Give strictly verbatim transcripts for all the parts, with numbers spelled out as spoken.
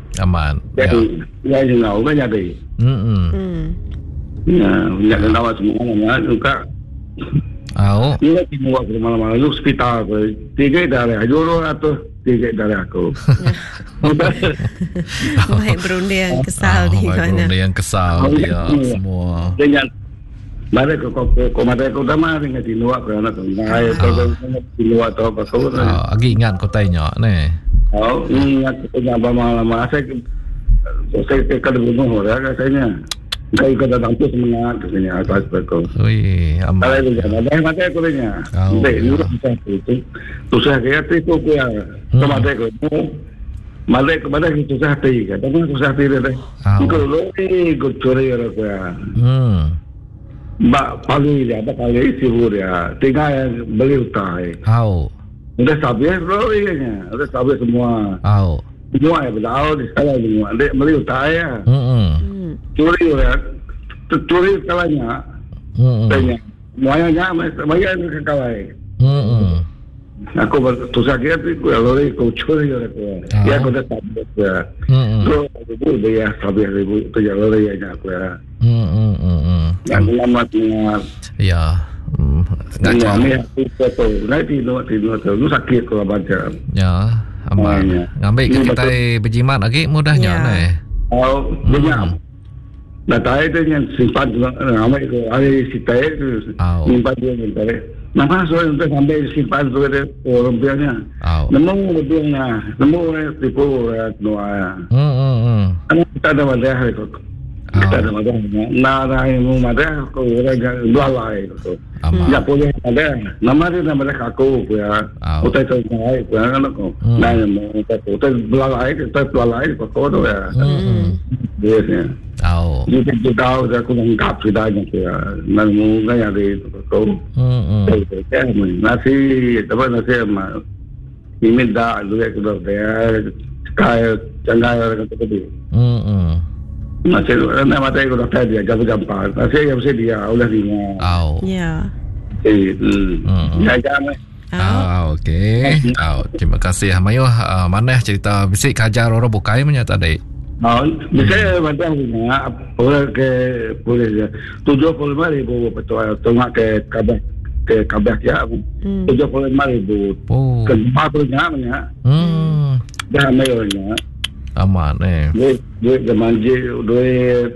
Aman. Jadi ya ngau kan jadi. Hmm. Hmm. Ya, nak tahu semua mana juga. Au. Ini semua malam-malam lu hospital ke. Tiga darah, joro atau tiga darah aku. Baik berunding yang kesal di mana. Berunding yang kesal dia semua. Dengan mari ko ko ko mari ko tama dengan tinua ko anak ko. Ngai ko ko tinua to ko ko. Ah, agi ingat ko tanya ne. Oh, ingat ko na ba malam saya saya ke kada bunuh orang katanya. Kai ko datang tu semangat katanya atas ko. Ui, aman. Kalau itu jangan ada mati ko nya. Dek, ni bisa itu. Tu saya kaya tu ko ya. Sama dek ko. Malek kepada kita susah hati kan. Tapi susah hati dia. Ko lo ni ko chore orang ko ya. Hmm. Mbak pagi dia, ada pagi sibuk dia. Tinggal beli utang. Au. Udah sabir bro ianya. Udah sabir semua. Au. Semua ya belau di sekolah semua. Dek beli utang ya. Hmm. Curi ya. Curi kalanya. Hmm. Tanya. Semuanya banyak ke kalai. Hmm. Aku susah kira tu kalau aku curi orang ko. Ya aku dah sabir ya. Hmm. So aku dia sabir ibu tu ya lori aja aku ya. Hmm. Hmm. Yang lama ingat. Ya. Hmm. Ngajar. Ni aku tu. Nanti no tino tu. Nu sakit ko baca. Ya. Aman. Ngambil ke kita berjimat lagi mudahnya ne. Oh, banyak. Nah, tahu tu yang simpan ambil ko ada sitai tu. Simpan dia ni. Nama soal untuk sampai simpan tu ada orang biarnya. Nemu biarnya. Nemu tipu noa. Hmm. Hmm. Anak kita ada madah ko. Kita ada madah. Nara yang madah ko orang dua lai ko. Ya boleh ada. Nama dia nama dia aku ya. Utai tu lai ko anak ko. Nah, utai utai dua lai, utai dua lai ko tu ya. Biasanya. Au. Kita tahu aku lengkap sudah ya. Namu gaya di ko. Hmm. Kan nasi, tapi nasi mah. Ini dah dulu ya kita dia kaya jangan orang kata tu. Hmm. Nasi nama mata aku dah dia jaga jampa. Nasi yang saya dia ulah dia. Au. Ya. Eh, hmm. Jaga mah. Ah, okey. Ah, terima kasih Mayu. Uh, mana cerita bisik kajar orang bukai menyata dek. Oh, bisa macam ni. Orang ke boleh tujuh puluh lima ribu betul. Tengah ke kabah ke kabah ya. Tujuh puluh lima ribu. Oh. Kelima tu nyamanya. Hmm. Dah mayornya. Aman eh. Duit duit zaman je duit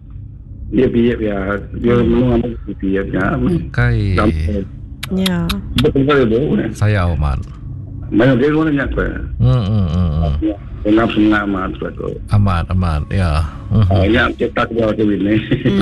dia P F ya. Dia menunggu P F ya. Kai. Ya. Betul betul. Saya aman. Mana dia guna nyak pe. Hmm. Hmm. Enam setengah aman tu. Aman, aman. Ya. Ah, yang cetak dia ke ini.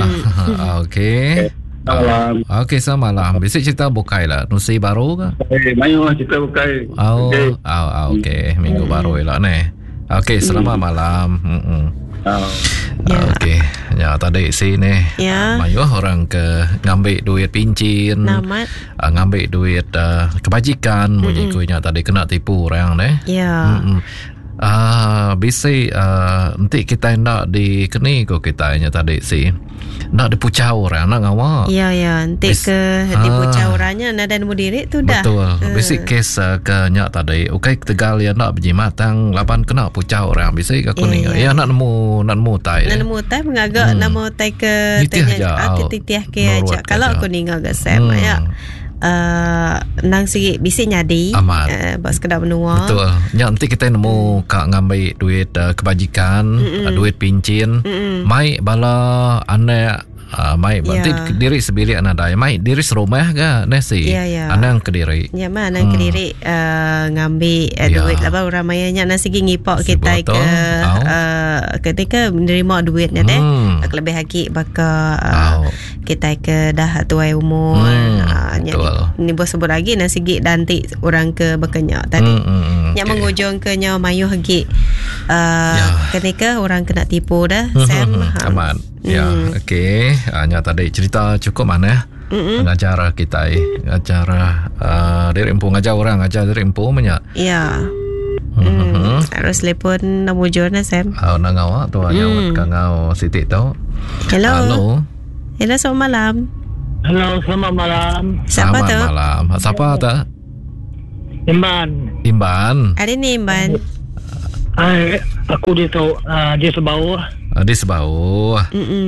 Okey. Malam. Okey, selamat malam. Bisik cerita bukai lah. Nusi baru ke? Eh, mayu cerita bukai. Oh, oh, okey. Minggu baru lah ni. Okey, selamat malam. Hmm. Oh. Ya. Okey. Ya, tadi sini. Ya. Mayu orang ke ngambil duit pincin. Namat. Uh, ngambil duit uh, kebajikan. Bunyi kuenya tadi kena tipu orang ni. Ya. Hmm. Ah, bisa uh, nanti kita nak di kini ko kita nya tadi si nak dipucau orang nak ngawak. Ya ya, nanti Bis, ke dipucau orangnya nak dan mudirik tu dah. Betul. Uh. Bisa kes uh, ke nyak tadi. Okey tegal ya nak berjimat tang lapan kena pucau orang bisa ke kuning. Ya, ya. ya nak nemu nak nemu tai. Nak nemu tai mengagak hmm. nama tai ke tanya ke titiah ke aja. Kalau kuning agak sem hmm. ya. Uh, nang sikit bisik nyadi uh, bos kedap menua. Betul. Ya, nanti kita nemu mm. kak ngambil duit uh, kebajikan, uh, duit pincin. Mm-mm. Mai bala anak uh, mai berarti yeah. Diri sebilik anak dah. Mai diri serumah ke nasi. Yeah, yeah. Anak Kediri. Ya mah anak hmm. Kediri uh, ngambil uh, yeah. duit apa ramainya nasi ngipok kita ke uh, ketika menerima duitnya deh. Hmm. Lebih hakik baka uh, kita ke dah tuai umur. Hmm. Uh, ni bos sebut lagi nasi gig danti orang ke bekenyak tadi. Hmm, hmm, hmm, yang okay. Mengujung ke nyawa mayu hagi uh, ya. Ketika orang kena tipu dah. Hmm, Sam hmm, aman. Hmm. Ya, okey. Hanya tadi cerita cukup mana? Mm-mm. Ngajar kita ngajar uh, dari empu ngajar orang ngajar dari empu banyak. Ya. Hmm. Hmm. Harus telepon nombor jona Sam. Oh, nangau tu aja hmm. kangau Siti tahu. Hello. Hello. Hello, selamat malam. Halo, selamat malam. Siapa tu? Selamat malam. Siapa tu? Imban. Imban. Ada ni Imban. Ay, aku di tu uh, di sebawah. Uh, di sebawah.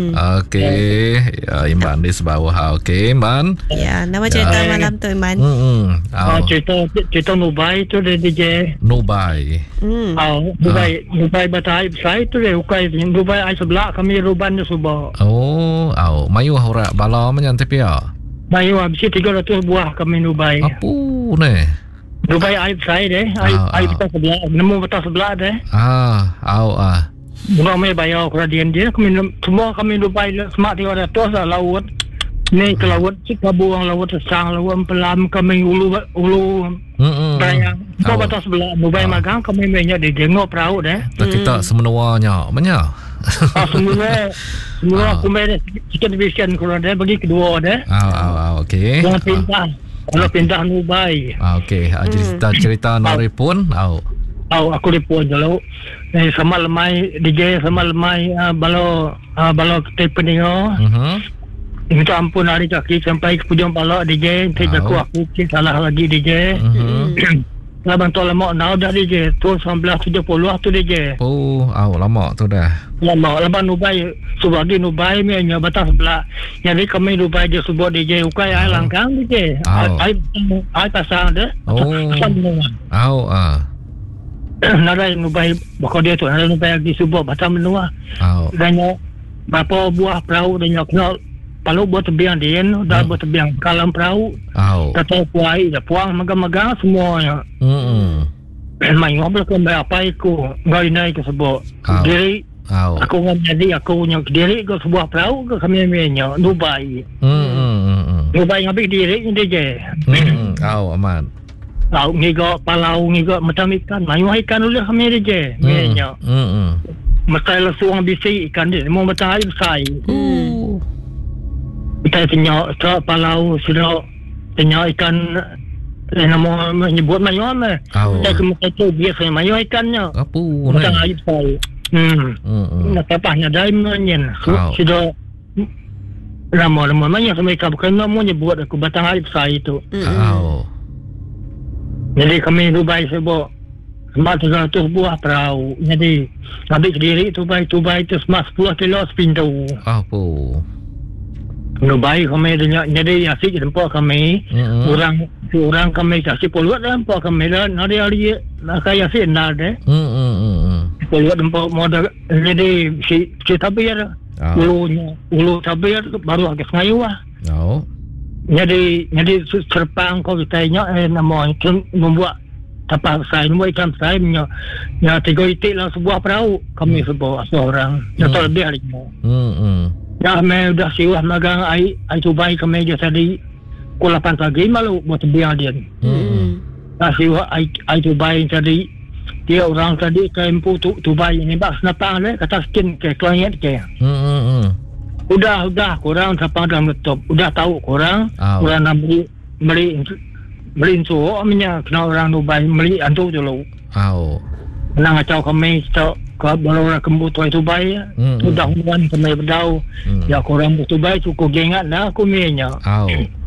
Okey. Ya, Iman di sebawah. Okey, Iman. Ya, nama cerita ya. malam tu, Iman. Hmm. Oh. Uh, cerita cerita Nubai tu dia D J. Nubai. Hmm. Oh, Nubai, uh. Nubai batai saya tu dia ukai Nubai ai sebelah kami ruban di Subang. Oh, au. Mayu ora bala menyan tapi ya. Mayu habis tiga ratus buah kami Nubai. Apa ni? Dubai aib saya deh, aib ah, aib betul sebelah, nemu betul sebelah deh. Ah, au ah. Bukan kami bayar kerajaan dia, kami semua kami Dubai semak tiga ratus lah laut. Ni ke laut, Cikabung laut Sesang, laut Pelam, kami ulu ulu. Bayang, semua betul sebelah. Dubai ah. magang kami banyak di jengok perahu deh. Tak kita semenuanya, mana? Ah, semua semua aku main sikit division kalau deh bagi kedua deh. Ah, ah, ah, okey. Jangan pindah. Kalau pindah Nubai. Ah, okey. Ah, cerita cerita nari pun, au. Au aku dipun dulu. Eh sama lemai D J sama lemai uh, balo uh, balo kita peningo. Mhm. Minta ampun hari kaki sampai ke pujung balo D J, tidak aku aku salah lagi D J. Mhm. Laban tu lama now dah D J. Tu seribu sembilan ratus tujuh puluh tu D J. Oh, au lama tu dah. Lama laban Nubai subagi Nubai me nya batas sebelah. Jadi kami Nubai dia sebut D J ukai ai langkang D J. Ai ai pasang dah. Oh. Au ah. Nada Nubai bakal dia tu nada Nubai di Subang Batam Menua. Oh. Dan berapa buah perahu dan kenal kalau buat tebiang dia dah buat tebiang kalam perahu. Oh. Kata puai dah puang magang-magang semuanya. Hmm. Mai ngobrol ke apa iku ngai naik ke sebab. Diri aku ngam jadi aku nya diri ke sebuah perahu ke kami nya Dubai. Hmm. Dubai ngabi diri dia je. Hmm. Oh, aman. Lauk ni go palau ni go macam ikan mayu ikan dulu kami dia je nya hmm mesti langsung bisi ikan dia mau betul air besar hmm kita tanya tak palau sudah tanya ikan nama menyebut mayu ama kita mesti tu biasa mayu ikannya apa betul air besar hmm nak tapahnya diamondnya sudah lama-lama banyak mereka bukan mau nyebut aku batang air besar itu. Oh. Jadi kami Dubai sebab semua tiga ratus buah perahu. Jadi habis diri Dubai Dubai itu semua sepuluh kilo sepintu. Apa? Dubai kami jadi asyik tempat kami. Mm-hmm. Orang orang kami asyik puluh tempat kami dan hari-hari nak kaya asyik nak deh. Hmm. Puluh tempat modal jadi si si tabir. Oh. Ulunya ulu tabir baru agak ngayu lah. Oh. Jadi jadi serpang kau ditanya eh nama itu membuat tapak saya membuat ikan saya punya ya tiga itik lah sebuah perahu kami sebuah seorang ya hmm. lebih hari ni. Hmm. Ya kami dah siwah magang ai ai Dubai kami je tadi pukul lapan pagi malu buat biar dia. Hmm. Dah siwah ai ai Dubai tadi dia orang tadi ke empu tu Dubai ni bak senapang le kata skin ke klien ke. Hmm. Udah, udah, korang sampai dalam laptop. Udah tahu korang, oh. korang nak beli, beli, beli insu, amnya kena orang Dubai, beli antu dulu. Oh. Nang acau kami, cak, kalau orang kembut tuai Dubai, mm-hmm. udah hubungan kami berdau. Mm. Ya, korang buat Dubai, cukup gengat dah aku mienya. Oh.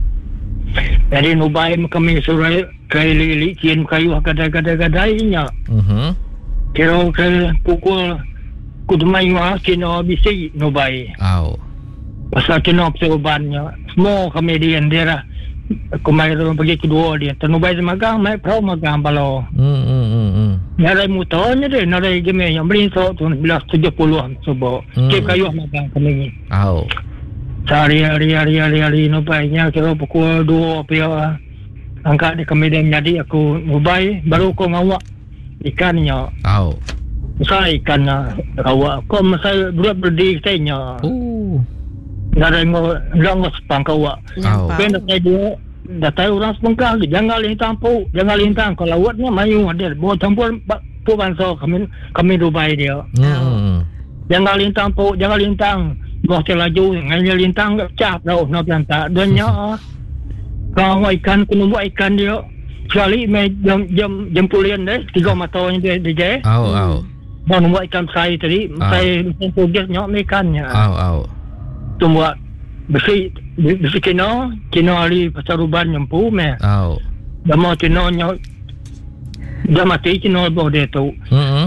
Jadi Dubai kami suruh keli-li, cian kayu, gadai-gadai-gadainya. Mm-hmm. Kira ke pukul, kudumai wah, kena bisi Dubai. Oh. Pasal kena persoalannya semua komedian dia lah kemarin pergi kedua dia tenubai magang mai perahu magang balo hmm hmm hmm nyari motornya dia nyari game yang beli so tahun seribu sembilan ratus tujuh puluh sebab kip kayu magang kami oh hari hari hari hari hari nubainya kira pukul dua pia angkat di komedian jadi aku nubai baru aku ngawak ikannya oh saya ikannya ngawak aku masa buat berdiri saya oh Nada ngo ngong sepangkau wak. Kena saya dia datang orang sepangkau jangan lintang pu, jangan lintang kalau lawatnya mayu ada bawa campur pu banso kami kami Dubai dia. Hmm. Jangan lintang pu, jangan lintang. Bawa laju nganya lintang cap dah nak plantak. Dunia kau ikan kena buat ikan dia. Sekali me jam jam jam pulian deh tiga matanya dia dia. Au au. Mau buat ikan saya tadi, saya mesti tugas nyok ikannya. Au au. Tumbuh besi besi kena kena ali pasal ruban nyempu me. Oh. Dah mau kena nyok dah mati kena bawa dia tu. Hmm.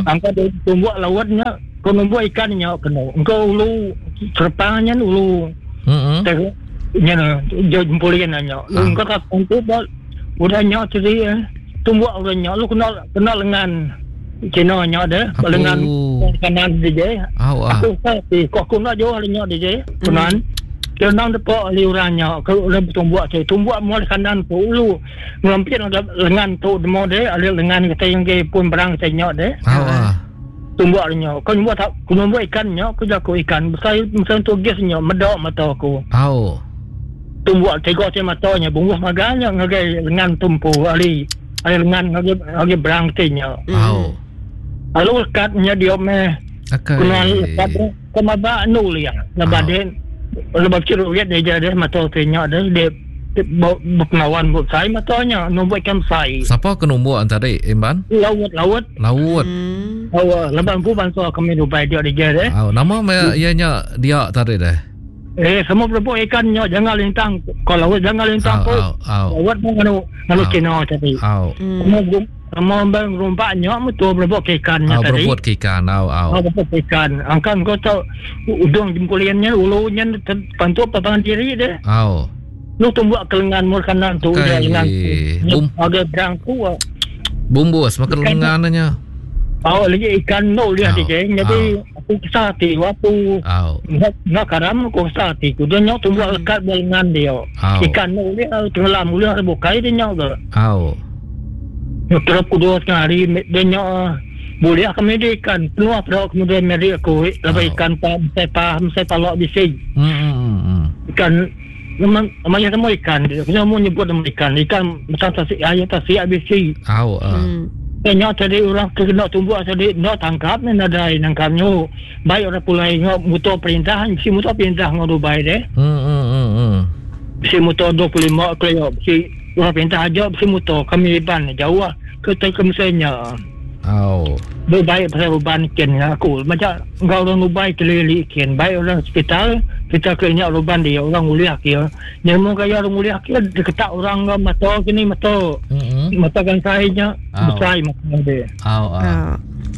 Angka tumbuh lautnya, kau tumbuh ikannya kena. Engkau ulu serpangnya ulu. Hmm. Nya jempolian nya. Engkau tak untuk udah nya jadi tumbuh orangnya lu kenal kenal dengan Cina nya ada dengan kanan D J. Aku pasti kau kena jauh nya D J. Kanan. Dia nang depak liurannya kalau dah tumbuh saya tumbuh mual kanan tu ulu ngelampir lengan tu demo de ada lengan kita yang ke pun berang saya nyok de. Ah. Tumbuh nya kau buat tak kau buat ikannya aku jago ikan saya macam tu gesnya medok mata aku. Au. Tumbuh tengok saya matanya bungkus maganya ngagai lengan tumpu ali ali lengan ngagai ngagai berang tenya. Au. Lalu katnya dia meh. Okay. Kenal kat kemaba nul ya. Lebaden lebab ceruk dia dia ada mata tenya ada dia berkenawan buat saya matanya nombor ikan sai. Siapa kenumbu antara Imban? Laut laut. Laut. Hmm. Oh, leban pu bantu kami Dubai dia dia deh. Oh, nama me ianya dia tadi deh. Eh, semua berapa ikannya jangan lintang. Kalau laut jangan lintang pun. Laut pun nganu nganu Cina tadi. Oh. Semua semua bang rompaknya betul berapa ikannya tadi. Berapa ikan? Au au. Oh, berapa ikan. Angkan kau tahu udang jempoliannya ulunya bantu papangan diri deh. Oh. Lu tumbuh kelengan mur kanan tu dia lengan. Bum agak berangku. Bumbus makan lengannya. Oh, lagi ikan no lihat dia. Jadi aku kesati waktu. Oh. Nak karam aku kesati. Kudanya tumbuh lekat lengan dia. Ikan no lihat tenggelam lihat bukai dia nyok ke. Oh. Terus kudu sekali dia nyok boleh kami dia ikan keluar perut kemudian meri aku lebih ikan pa saya paham saya palok bising. Hmm. Ikan memang namanya semua ikan dia semua nyebut nama ikan ikan macam tasik ayat tasik bising. Oh. Nya tadi orang kena tumbuh tadi nak tangkap ni ada nangkapnya baik orang pulai ngau motor perintah si motor perintah ngau Dubai deh. Hmm hmm hmm. Si motor dua puluh lima kilo si orang perintah aja si motor kami ban jauh ke temsenya. Oh. Dubai pasal ban ken aku macam engkau orang Dubai keliling ken baik orang hospital kita kena ruban dia orang mulia kia nyamuk kaya orang mulia kia deketak orang mata kini mata mm-hmm. mata kan sainya besar mata dia. Oh. Oh.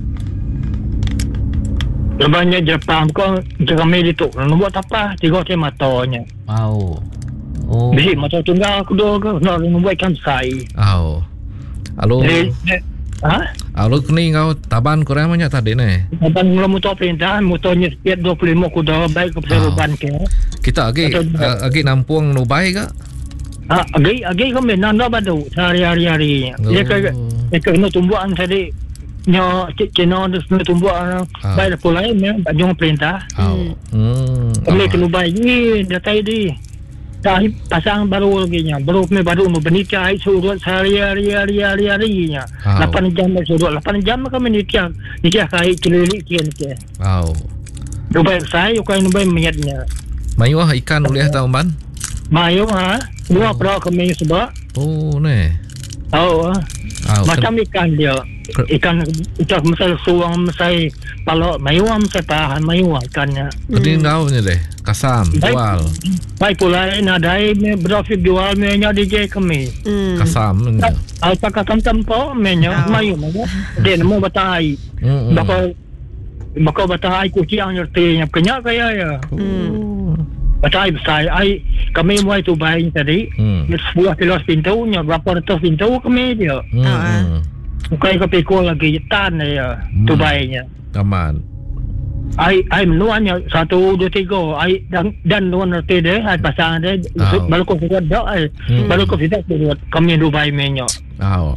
Lebannya Jepang kau kami itu buat apa tiga dia matanya. Oh. Oh. Bisi mata tunggal aku dua ke nak buat ikan sai. Oh. Halo. Ha? Alo kini kau taban kurang banyak tadi ni. Taban mula motor perintah, motornya sekitar dua puluh lima kuda baik ke pasal ruban ke. Kita lagi lagi nampung Dubai ke? Ah, lagi lagi kami nanda badu sehari-hari. Dia ke dia kena tumbuhan tadi. Nya Cina tu tumbuhan baik pulai ni baju perintah. Oh. Hmm. Kami ke Dubai ni dah tadi. Dah pasang baru lagi nya. Baru kami baru mau bernikah surut sehari-hari hari-hari harinya. lapan jam surut lapan jam kami nikah. Nikah kai keliling kian ke. Wow. Dubai saya kau Dubai miatnya. Mayu ikan boleh tahu ban? Mayu ha. Dua pro kami sebab. Oh ni. Oh. Oh, macam ken- ikan dia. Ikan ikan misal suang misal palok mayu misal tahan mayu ikannya. Tadi hmm. tahu ni deh. Kasam jual. Baik pula nadai me berafik jual me nya D J kami. Hmm. Kasam. Ah tak tempo me nya mayu mayu. Dia mau batai. Hmm. Bakal bakal batai kucing ngerti nya kenyak kaya ya. Hmm. Batai besar ai kami mulai tu baik tadi. Hmm. sepuluh kilo pintunya berapa ratus pintu kami dia. Hmm. Bukan ke pikul lagi tan ya hmm. tu baiknya. Taman. Ai ai menuannya satu dua tiga ai dan dan nuan nanti deh ai pasang deh oh. baru kau sudah dah ai hmm. baru kau sudah buat kami Dubai menyo. Oh.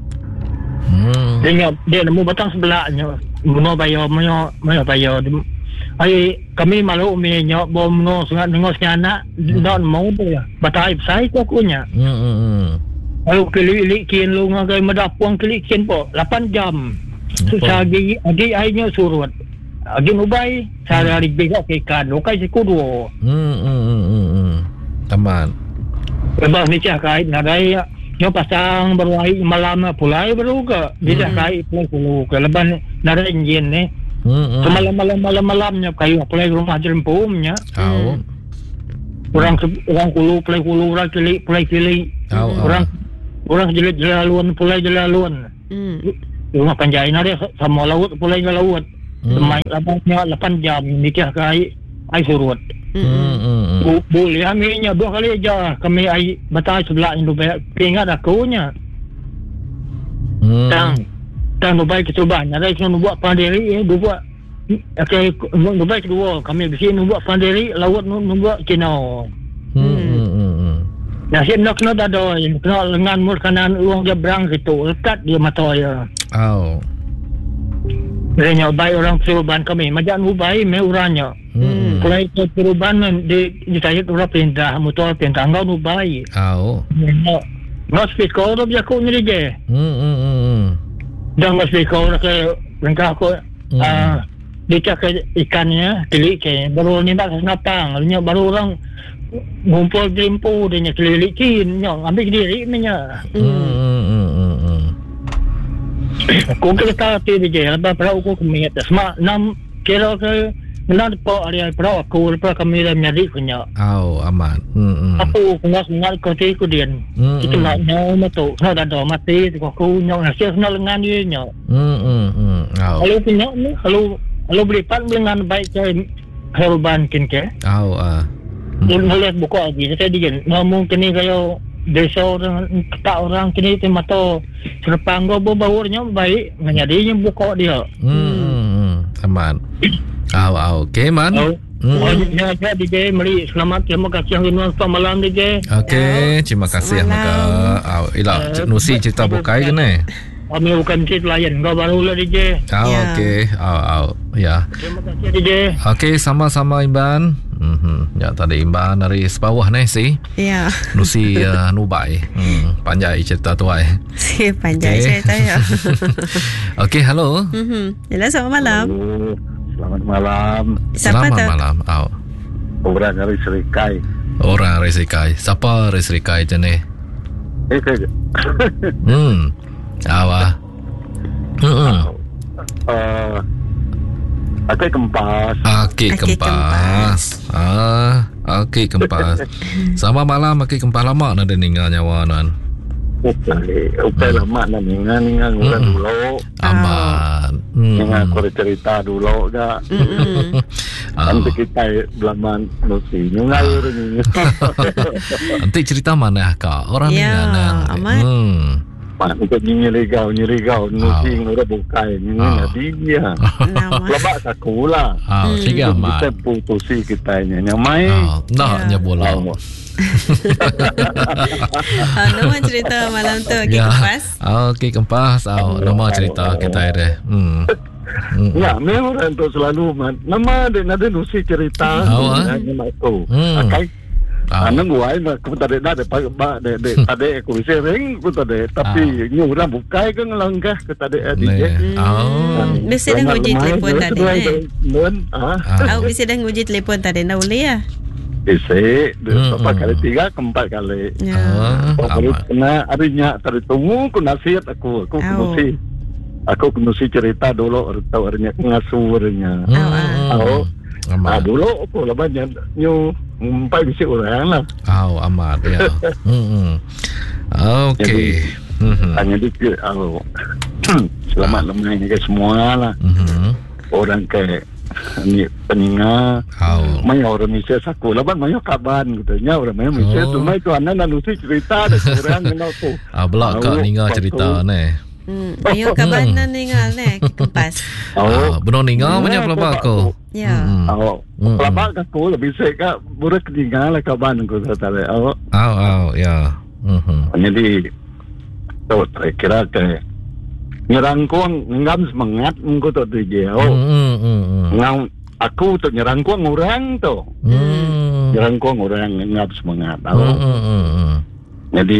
Hmm. Dia dia nemu batang sebelahnya mau bayar mau mau bayar ai kami malu menyo bom no sangat ngos anak don mau tu ya batai sai ko kunya. Hmm hmm. Lalu kelilik kian lu ngagai medapuang kelilik kian po lapan jam. Susah lagi lagi airnya surut. Lagi Dubai sehari-hari besok ikan. Lukai si kudu. Hmm hmm hmm hmm. Taman. Lepas ni cak kait nadai nyo pasang baru air malam pulai baru ke. Dia kait pulai pulu ke leban nadai enjin ni. Hmm. Malam-malam malam-malamnya kayu pulai rumah jempumnya. Tahu. Orang orang kulu pulai kulu orang kili pulai kili. Orang orang jelit jelaluan pulai jelaluan. Hmm. rumah Panjai na dia sama laut pulai ke laut. Hmm. Main lapasnya lapan jam nikah ke air air surut. Hmm. hmm. Boleh ambilnya dua kali aja kami air batai sebelah Indo ingat aku nya. Hmm. Tang tang Dubai kita banyak ada yang buat pandiri eh buat okey Dubai kedua kami di sini buat pandiri laut buat Cina. Hmm. Nah, saya nak kena ada kena lengan mur kanan uang dia berang gitu lekat dia mata ya. Oh. Dia nyobai orang perubahan kami macam Dubai me uranya. Hmm. Kalau itu perubahan di di saya orang pindah motor pindah enggak Dubai. Oh. No. No speak call dia aku ni je. Hmm hmm hmm. Dah mesti kau nak ke lengkap aku ah dia ke ikannya klik ke baru ni tak senapang nya baru orang ngumpul jempo dia kelilikin nya ambil diri nya. Hmm hmm hmm. Aku kata tu dia lepas perahu aku kemit semua enam kilo ke enam po area perahu aku lepas kami dah nyari punya. Oh, aman. Hmm hmm. Aku kena sengat kau tu aku dia. Itu nak nyawa matu. Nak ada mati aku nyawa nasi kena lengan dia nya. Hmm hmm hmm. Oh. Kalau punya ni kalau kalau beli pan lengan baik ke herban kin ke. Oh ah. Melihat buka lagi saya dia ngomong kini kayak desa orang tak orang kini tu mata serpang go baunya baik menjadinya buka dia. Hmm. Aman. Aw aw okey man. Oh. Hmm. Ya saya D J mari selamat terima kasih yang selamat malam D J. Okey, terima kasih maka. Aw ila nusi cerita bukai ke ni? Kami bukan cerita lain, kau baru lah D J. Oh, ya. Okey. Aw aw ya. Terima kasih D J. Okey, sama-sama Imban. Mhm. Ya tadi Imban dari sebawah ni si. Ya. Nusi uh, Nubai. Hmm, panjai cerita tu ai. Si panjai okay. cerita ya. Okey, hello. Mhm. Hello, selamat malam. Halo. Selamat malam. Siapa Selamat tu? malam. Aw. Orang dari Serikai. Orang dari Serikai. Siapa dari Serikai je ni? Eh, ke? Hmm. Awak. Hmm. Uh, Akik Kempas. Akik Akik Kempas. Ah, Akik Kempas. Sama malam Akik Kempas lama nak dengar nyawa nan. Okey, okey lama nak dengar dengar orang dulu. Aman. Hmm. Dengar aku cerita dulu dah. Nanti kita belaman nusi nyungai ni. Nanti cerita mana kak? Orang ni Ya, aman. Hmm. Mak untuk nyirigau nyirigau nusi ngora bukai ni nanti dia. Lebak aku lah. Ah, tiga mak. Kita putusi kita nya nyamai. Ah, nak nya bola. Ah, nama cerita malam tu Okey Ya. Kempas. Ah, Okey Kempas. Ah, nama cerita kita ada. Hmm. Hmm. Ya, memang orang tu selalu nama dia ada nusi cerita. Oh, ah. Nama aku. Hmm. Akai. Ah. Anak gua ini aku tadi dah de pak de de tadi aku sering aku tadi tapi ni orang bukai ke ngelangkah ke tadi D J. Oh. Bisa dah nguji telefon tadi ni. Mun ah. Aku bisa dah nguji telefon tadi dah boleh ya? Bisa, berapa kali tiga, keempat kali. Ya. Oh, Baru aman. kena harinya tadi tunggu aku nasihat aku, aku kenusi. Aku kenusi cerita dulu atau harinya ngasuhnya. Hmm. Oh. Ah dulu aku lah banyak nyu umpai bisa orang lah. Oh, amat ya. Hmm. Okey. Hmm. Hanya dikit oh. Selamat lemah ni ke semua lah. Hmm. Orang ke ni peninga. Oh. Mai orang Malaysia saku laban mai kaban katanya orang Malaysia tu mai tu anak nak nusi cerita dah orang kenal tu. Ah belak kak ninga cerita ni. Hmm, ayo kabanan ningal ni Kempas. Oh, benar ninga banyak pelabak aku. Ya. Oh, pelabak aku lebih seka budak ninga lah kaban aku tadi. Oh. Oh, oh, ya. Mhm. Jadi tu kira ke nyerangkuang ngam semangat engko tu dia. Oh. Hmm. Ngam aku tu nyerangkuang orang tu. Hmm. Nyerangkuang orang ngam semangat. Oh. Hmm. Jadi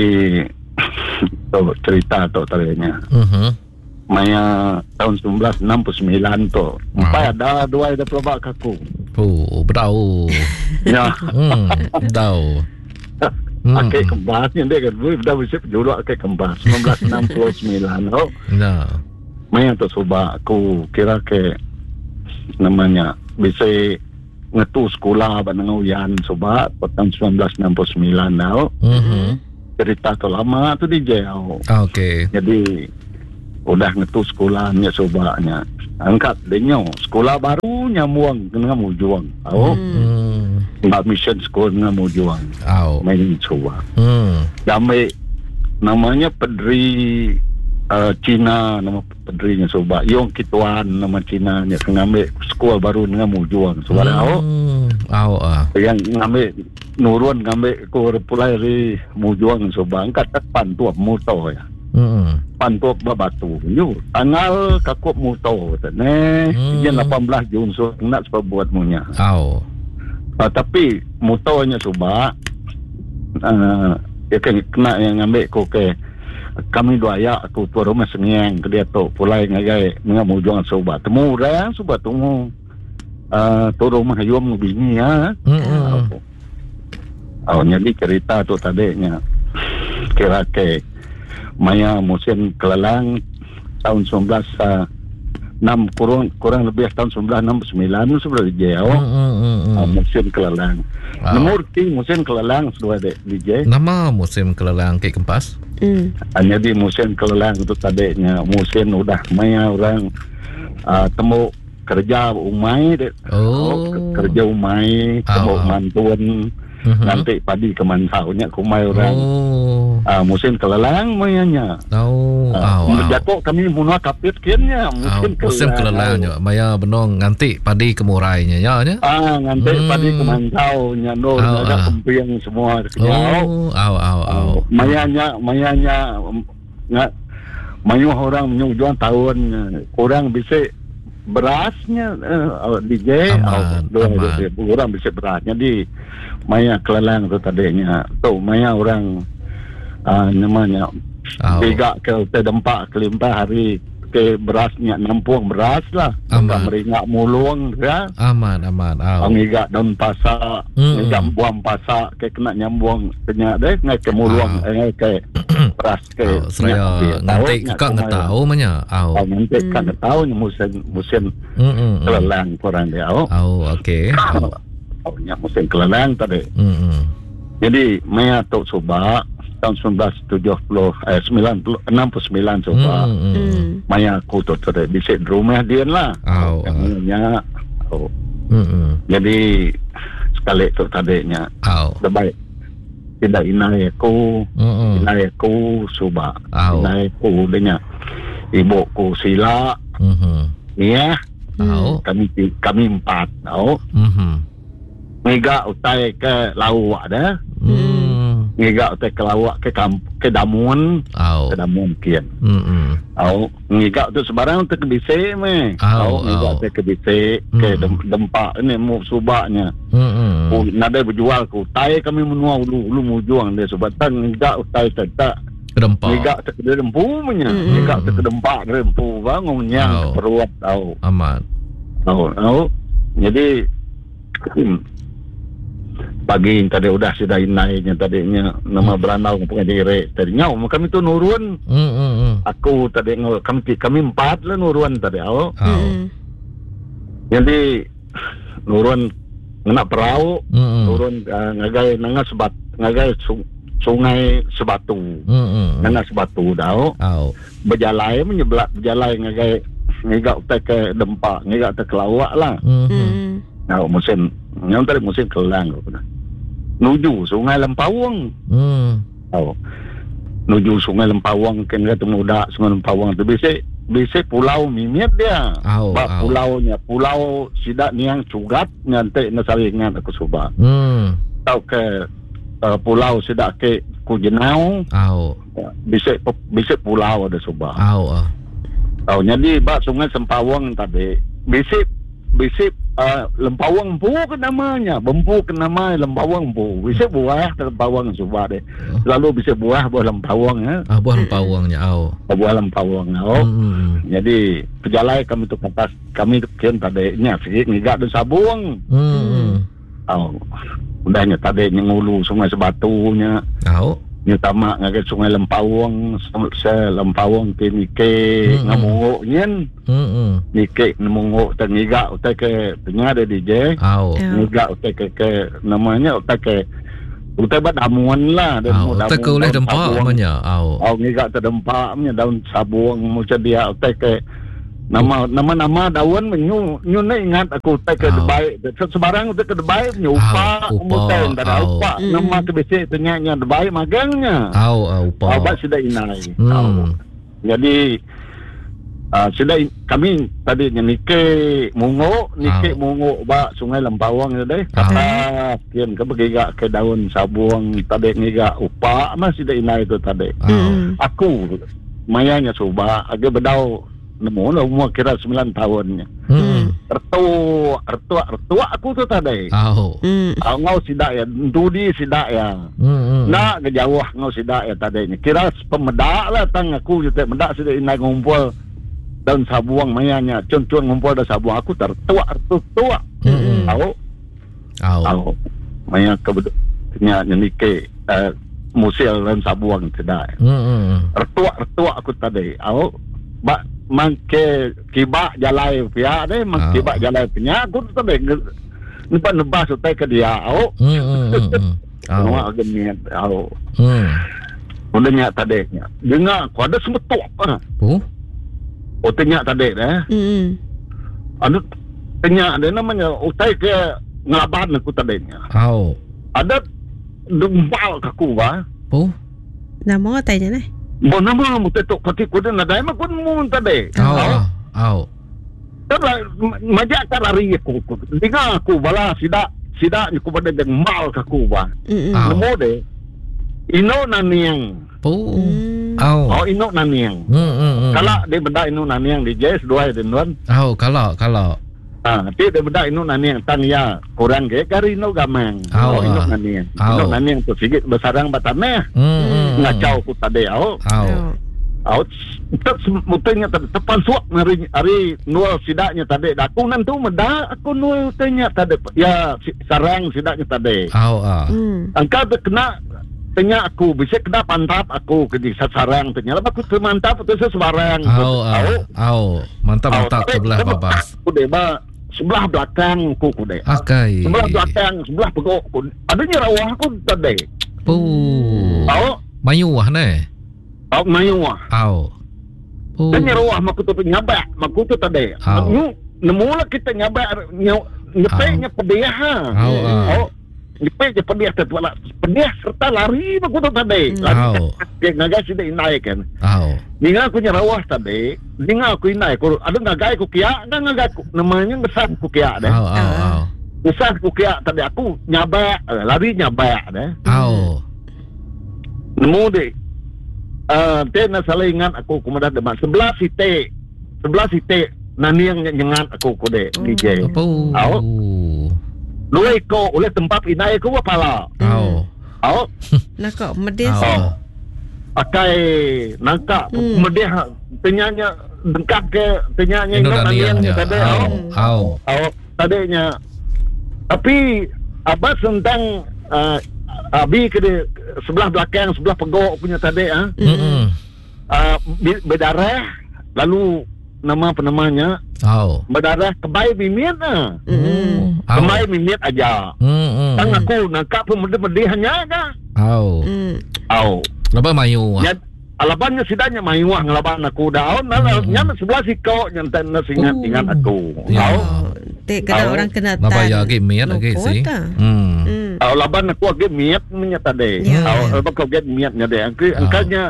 tu cerita tu tadinya. Mhm. Maya tahun seribu sembilan ratus enam puluh sembilan tu. Empat ada dua ada pelabak aku. Oh, berau. Ya. Hmm, tahu. Akik Kempas ni dia kan dah bisa penjual Akik Kempas seribu sembilan ratus enam puluh sembilan. Oh. Nah. Maya tu cuba aku kira ke namanya bisa ngetu sekolah banang uyan cuba tahun seribu sembilan ratus enam puluh sembilan tau. Mhm. Cerita tu lama tu di jail. Okey. Jadi udah ngetu sekolahnya sobanya. Angkat denyo sekolah baru nyambung dengan mujuang. Oh. Hmm. Nggak mission sekolah dengan mujuang. Oh. Main coba. Hmm. Damai namanya Pedri uh, Cina, nama Pedrinya soba. Yong Kituan nama Cina nya ngambil sekolah baru dengan mujuang. Soba hmm. oh. Oh ah. Yang ngambil nurun ngambil ko pulai ri mujuang soba. Angkat depan tuap motor ya. Hmm. Pantup babatu nyu tanggal kakup muto ne hmm. Jen lapan belas Jun so nak sebab buat munya. Oh. Uh, tapi mutonya suba uh, ya kan kena yang ambil ko ke kami dua ya aku tu rumah sengiang ke dia tu pulai ngagai mengamu juang suba temu dah suba temu uh, tu rumah yum bini ya. Hmm. Oh, jadi cerita tu tadinya kira ke Maya musim kelalang tahun sembilan belas enam kurang kurang lebih tahun sembilan belas enam puluh sembilan sudah D J oh. Mm, mm, mm, mm. Uh, musim kelalang. Wow. Nomor ti musim kelalang sudah ada D J. Nama musim kelalang ke Kempas? Hmm. Hanya di musim kelalang itu tadinya musim udah Maya orang uh, temu kerja umai deh. Oh. oh kerja umai temu oh. mantuan. Mm-hmm. Nanti padi kemantaunya kumai orang oh. uh, musim kelelang mayanya oh. uh, oh, wow. Jatuh kami munah kapit kiannya musim oh, musim kelelang nya maya benong nganti padi kemurainya ya nya ah nganti hmm. padi kemantaunya no oh, ada uh. kempiang semua oh aw aw aw mayanya mayanya nggak mayu orang menyujuan tahun kurang bisa berasnya uh, D J aman, oh, aman. Orang bisa berasnya di Maya kelelang tu tadinya tu Maya orang uh, namanya oh. Bega ke terdempak kelimpah hari ke berasnya nampung beras lah meringat mulung ya aman aman oh. Ngigak daun pasak mm. ngigak buang pasak ke kena nyambung kena deh ngai ke mulung oh. eh, ke beras ke oh, seraya nanti kak nggak tahu mana oh. oh nanti kak nggak tahu musim musim mm, kelelang kurang dia oh oh oke okay. oh. oh nya musim kelelang tadi mm, mm. Jadi Maya tu coba tahun sembilan belas tujuh puluh eh sembilan puluh enam puluh sembilan coba mm, mm. Maya aku tu tadi di rumah dia lah oh, nya oh. mm, mm. Jadi sekali tu tadinya oh. Terbaik tidak inai aku mm, inai aku coba oh. inai aku dia ibuku Sila mm-hmm. ya oh. kami kami empat oh mm-hmm. Mega utai ke lawak dah mm. Ngiga utai ke lawak ke kamp ke damun oh. ke damun kian mm-hmm. oh ngiga tu sebarang tu ke bise me oh, oh ngiga oh. tu ke bise mm. ke dem, dempak ni mu subaknya mm-hmm. oh nada berjual ku tai kami menua ulu ulu mujuang dia sebatan ngiga utai tak dempak ngiga tu ke dempu punya mm-hmm. ngiga tu ke dempak dempu bangun nyang oh. peruat oh aman oh oh jadi hmm. Pagi tadi udah sudah inainya tadinya nama hmm. beranau pengadire tadinya kami tu nurun hmm, hmm, hmm. aku tadi kami kami empat lah nurun tadi awal oh. hmm. Jadi nurun ngena perahu hmm. nurun uh, ngagai nanga sebat ngagai sungai Sebatu hmm. nanga Sebatu dah oh. berjalai menyebelak berjalai ngagai ngigak utai ke dempak ngigak utai ke lawak lah hmm. Nah, musim yang tadi musim kelang nuju Sungai Lempawang. Hmm. Oh. Nuju Sungai Lempawang kan kata muda Sungai Lempawang tu bisa bisa pulau mimit dia. Oh, Bak oh. pulaunya pulau sidak niang cugat nanti nasaringan aku coba. Hmm. Tahu ke uh, pulau sidak ke Kujenau. Oh. Bisa bisa pulau ada coba. Oh. Tahu jadi bak Sungai Sempawang tadi bisa bisa uh, Lempawang Empu ke namanya Bempu ke namanya Lempawang Empu bisa buah Lempawang coba deh lalu bisa buah buah Lempawang ya ah, buah Lempawangnya oh. buah Lempawang oh. hmm. Jadi pejalai kami tu kata kami tu kian tadinya sih ngigak dan sabung hmm. oh. Udahnya tadi ngulu Sungai Sebatunya oh. Nyutama ngagai Sungai Lempawang se Lempawang ke nike mm-hmm. ngamungok nyen mm-hmm. nike ngamungok tengiga utai ke tengah ada D J oh. ngiga utai ke ke namanya utai ke Utai bat damuan lah. Oh, utai ke boleh dempak namanya. Oh. Oh, ngigak terdempak namanya daun sabung macam dia utai ke nama nama nama daun menyu nyu na ingat aku utai ke debai. Sebarang utai ke debai punya upa utai ada upa nama kebesi ternyanya debai magangnya. Oh, upa. Oh, bat sudah inai. Oh. Jadi Uh, sudah kami tadi nike mungo nike oh. mungo ba sungai Lembawang deh kata kian ke begiga ke daun sabung tadi ngiga upa masih dah inai itu tadi oh. aku mayanya coba agak bedau nemu lah umur kira sembilan tahunnya hmm. ertua ertua ertua aku tu tadi oh. hmm. uh, ngau sidak ya dudi sidak ya hmm. nak ke jauh ngau sidak ya tadi kira pemedak lah tang aku juga medak sudah inai ngumpul daun sabuang mayanya cun-cun ngumpul daun sabuang aku tertua tertua mm-hmm. tahu tahu maya kebetulannya nike uh, musil daun sabuang tidak mm-hmm. tertua tertua aku tadi tahu bak mangke kibak jalai pia deh mang kibak jalai punya aku tadi nempat nebas utai ke dia tahu tahu agak niat tahu udahnya tadi dengar aku ada semetok ah oh Oh, tenyak tadi dah. Hmm. Ada tenyak dia namanya utai ke ngelaban aku tadinya. Oh. Ada dembal kaku ba. Oh. Nama tanya ni. Bo nama mu tetok pati kuda nadai ma kun mu tadi. Oh. Oh. Tapi majak tarari aku. Dengar aku bala sidak sidak aku pada dembal kaku ba. Namo de. Ino naniang. Oh. Oh, oh ino naniang. Hmm, hmm, hmm. Kalau dia benda ino naniang di Jazz dua dan tuan. Oh, kalau kalau. Ah, dia dia benda ino naniang tanya kurang ke kari ino gamang. Oh, oh ino naniang. Oh. Ino naniang tu sikit besarang batameh. Hmm. Ngacau ku tadi au. Oh. Au. Tak mutanya tepan suak hari hari nol sidaknya tadi. Aku nanti meda aku nol tanya tadi. Ya sarang sidaknya tadi. Oh, ah. Hmm. Angka kena tanya aku bisa kena pantap aku ke di sarang ternyata aku termantap itu sebarang au au au mantap mantap sebelah babas aku deba sebelah belakang aku kude akai sebelah belakang sebelah pegok aku adanya rawah aku tadi oh au mayuah ne au mayuah au oh tanya rawah maku tu nyabak maku tu tadi nemu nemu lah kita nyabak nyepeknya pedih ha au au Nipik je pedih tertuala pedih serta lari aku tu tadi. Lari dia ngagai sudah naik kan. Oh. Dengar aku nyarawah tadi, dengar aku naik aku ada ngagai aku kia, kan ngagai namanya besar aku kia deh. Oh, oh, oh. Besar aku kia tadi aku nyabak, lari nyabak deh. Oh. Nemu deh. Eh, uh, tena salah ingat aku kemudian demak sebelah site, sebelah site nani yang nyengat aku kode D J. Oh. Oh. Dua ekor oleh tempat inai aku apa lah? Oh, oh, nak kau medis. Oh, pakai nangka hmm. medis. Ternyanya dengkap ke ternyanya Indonesia yang tadi. Oh, oh, oh, tadinya. Tapi abah tentang uh, abi ke di sebelah belakang sebelah pegok punya tadi ah. Hmm. Uh, berdarah lalu nama penamanya. Oh. Berdarah kebai mimit ah. Hmm. Kebai mimit aja. Hmm. Tang aku nangkap pemedih-medih hanya ada. Oh. Hmm. Oh. Laba mayu. Ya, alabannya sidanya mayu ngelaban aku dah. Nah, nyam sebelah siko nyantan singat ingat aku. Oh. Tek kena orang kena tan. Laba ya ge miat lagi sih. Hmm. Oh, laban aku ge miat menyata deh. Oh, apa kau ge miatnya deh. Angka angkanya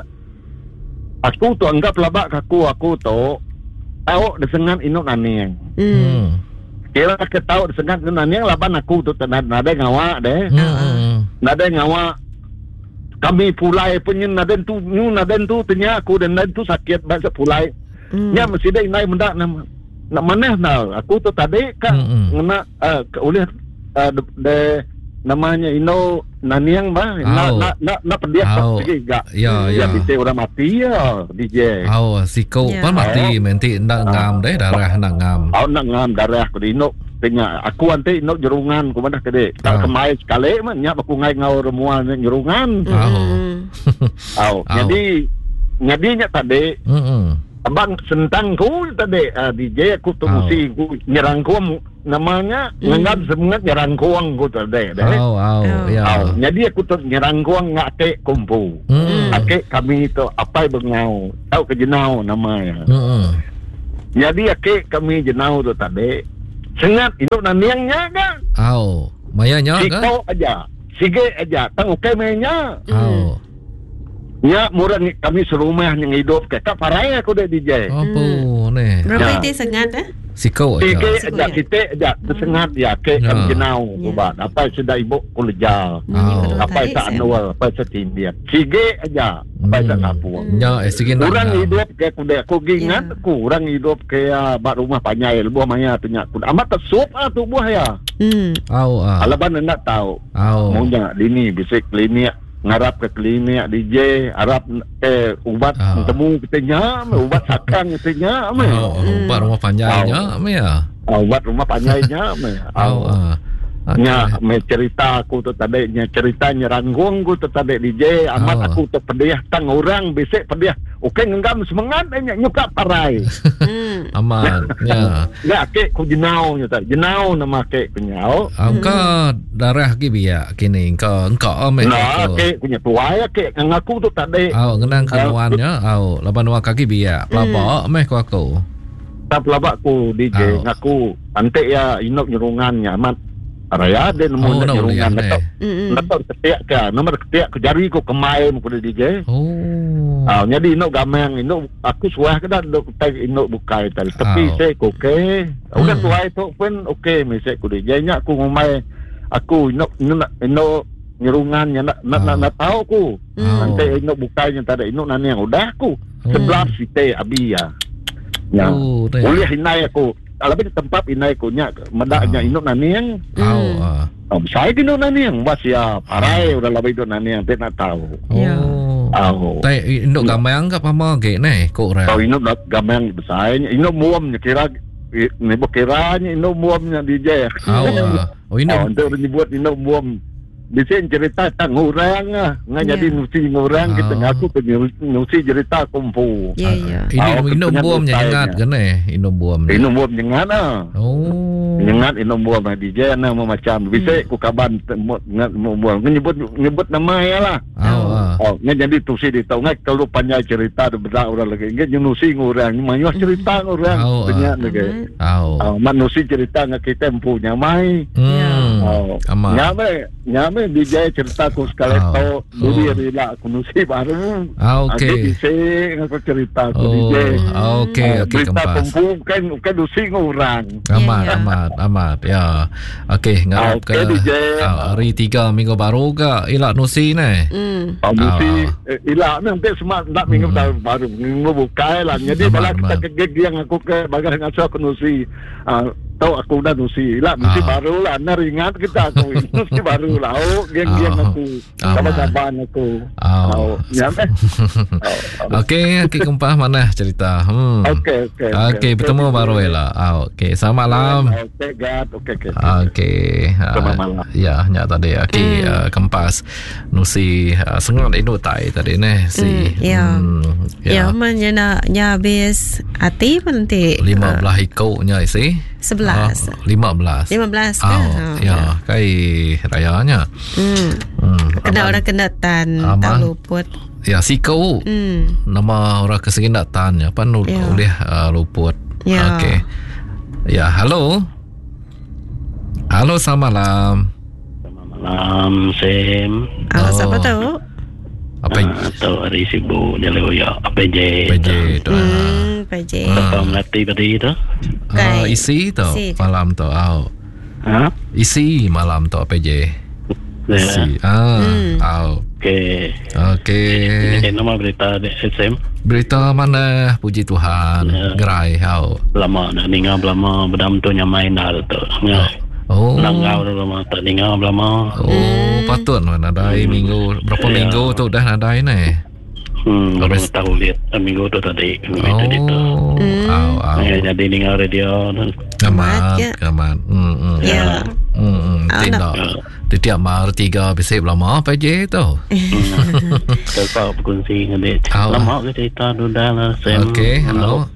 aku tu anggap labak aku aku tu tahu desengan inuk naniang. Hmm. Kira ke tahu desengan inuk naniang laban aku tu nada ngawa deh. Hmm. Nada ngawa. Kami pulai punya naden tu nyu naden tu tanya aku dan naden tu sakit bahasa pulai. Nya mesti dah inai mendak nama. Nak mana nah aku tu tadi kan ngena uh, oleh uh, de, de namanya ino naniang bah nak nak nak nak pedih pergi gak ya ya bisa orang mati ya D J oh siko yeah. Pan mati menti nak ngam deh darah nak ngam oh nak ngam darah ku ino tanya aku ante ino jerungan ku mana kede tak kemai sekali man nya aku ngai ngau remua jerungan oh oh jadi nyadinya tadi abang sentangku tadi uh, D J aku tu oh. Mesti aku nyerangkuang namanya mm. nganggap semangat nyerangkuang aku tadi deh. Oh, oh, oh. Ya. Oh, jadi aku tu nyerangkuang ngake kumpu. Mm. Ake kami tu apa bengau, tahu ke jenau namanya. Mm. Jadi ake kami jenau tu tadi sengat induk naniangnya kan. Oh, mayanya kan? Sikau aja, sige aja, tahu ke mainnya. Oh. Ya, murah ni kami serumah yang hidup ke. Tak parai aku dah D J. Apa ni? Berapa itu sengat eh? Sikau aja. Sikit aja, kita aja tersengat ya ke kami jenau. Sobat, apa sudah ibu kulejar. Apa tak anual, apa setindian. Sige aja, apa tak kapuang. Ya, sige nak. Orang hidup ke aku dah aku ingat aku orang hidup ke bak rumah panjai buah maya tu nyak. Amat tersup ah tu buah ya. Hmm. Au ah. Alaban nak tahu. Au. Maunya dini bisik klinik ngarap ke klinik D J harap eh ubat oh. Temu katanya ubat sakang katanya me oh, hmm. ubat rumah panjainya oh. me ya oh, ubat rumah panjainya me oh, oh. Okay. Nya me cerita aku tu tadi nya cerita nyeranggung aku tu tadi D J amat oh. Aku tu pedih tang orang besek pedih okey ngenggam semangat nya nyuka parai hmm. aman ya ya ke ku jenau nya tadi jenau nama ke penyau engkau darah ki biak kini engkau engkau me nah ke punya tua ya ke ngaku tu tadi au ngenang kenuannya au laban wa kaki biak pelabak me ku aku tak pelabak ku D J ngaku ante ya inok nyerungannya amat Araya ada nemu oh, nak nyerungan nak nak ketiak ke nomor ketiak ke jari ko kemai mu D J oh ah jadi inok gamang inok aku suah ke dah dok tag inok bukai tadi tapi saya okey udah tuai tu pun okey mesej ku D J nya aku ngomai aku inok inok nyerungan nya nak nak nak tahu ku nanti inok bukai nya tadi inok nani yang udah aku sebelas site abi ya ya boleh hinai aku kalau di tempat inai kunya medaknya oh. Induk naniang. Oh. Uh. Oh, saya induk naniang. Bas ya, parai udah lebih induk naniang. Saya nak tahu. Oh. Oh. Tapi induk gamang ke apa mau ke ni? Kok raya? Oh, induk gamang besar. Induk muamnya kira ni berkiranya induk muamnya D J. Oh. Uh. Oh, induk. Oh, untuk dibuat induk muam. Bisa cerita tentang orang ah, nggak yeah. Jadi nusi orang kita oh. Ngaku ke nusi cerita kumpu. Ya ya. Ini ini buam nyengat kan eh, ini buam. Ini buam nyengat ah. Oh. Nyengat ini buam D J na macam. Bisa ku kaban ngat buam. Nyebut nyebut nama ya lah. Oh. Oh, nggak jadi tusi di tahu nggak kalau panjang cerita ada benda orang lagi. Nggak nusi orang, mayuh cerita orang banyak lagi. Oh. Oh, manusia cerita nggak kita punya mai. Oh. Nyame nyame D J ceritaku sekali oh. Tahu dulu oh. Rila aku nusi baru ah, oke okay. Bisa aku cerita aku oh. D J oke okay, uh, okay, berita kumpul kan kan nusi orang amat yeah, amat yeah. Amat ya oke okay, ngarap okay, ke uh, hari tiga minggu baru ke ilak nusi ni mm. oh, nusi uh. ilak ni mungkin semua nak minggu mm. baru minggu bukai lah jadi kalau kita kegeg yang aku ke bagai ngasuh aku nusi uh, tahu aku dah nusi lah nusi ah. Baru lah anda ingat kita aku nusi baru lah oh geng-geng ah. Aku sahabat-sahabat aku oh. Ya eh okey okey kempah mana cerita hmm. okey okey okey bertemu baru lah ah, okey selamat malam okey gad okey okey okey selamat malam ya nya tadi okey hmm. uh, kempas nusi uh, sengat itu tai tadi ni si hmm, ya hmm, ya mana nak nya habis hati pun nanti lima belas ikutnya isi sebelas lima belas lima belas kan oh, ya kai rayanya hmm. Hmm. Kena orang kena tan tak luput ya sikau hmm. Nama orang kesegenda tan ya pan ya. Boleh uh, luput ya. Okey ya halo halo selamat malam selamat malam Sam halo oh. Siapa tahu apa uh, tahu hari sibuk jalan ya P J P J tu hmm, P J apa melatih tadi tu uh, isi tu isi. Malam tu oh. Ha? Isi malam tu P J isi ah hmm. Oh. Okey okey ini nama berita S M berita mana puji Tuhan ya. Gerai how lama nak ninga lama bedam tu nyamai dah tu ya oh langau lama tak ninga lama oh hmm. Patut mana dai hmm. Minggu berapa ya. Minggu tu dah nadai ni hmm baru tahu lihat minggu tu tadi minggu oh. Tadi tu hmm. Au au ya, jadi ninga radio aman aman hmm, hmm. ya Hmm, tidak. Tidak mar tiga bisip lama apa je tu. Kalau berkongsi dengan dia. Lama ke cerita tu dah lah. Okey. Halo.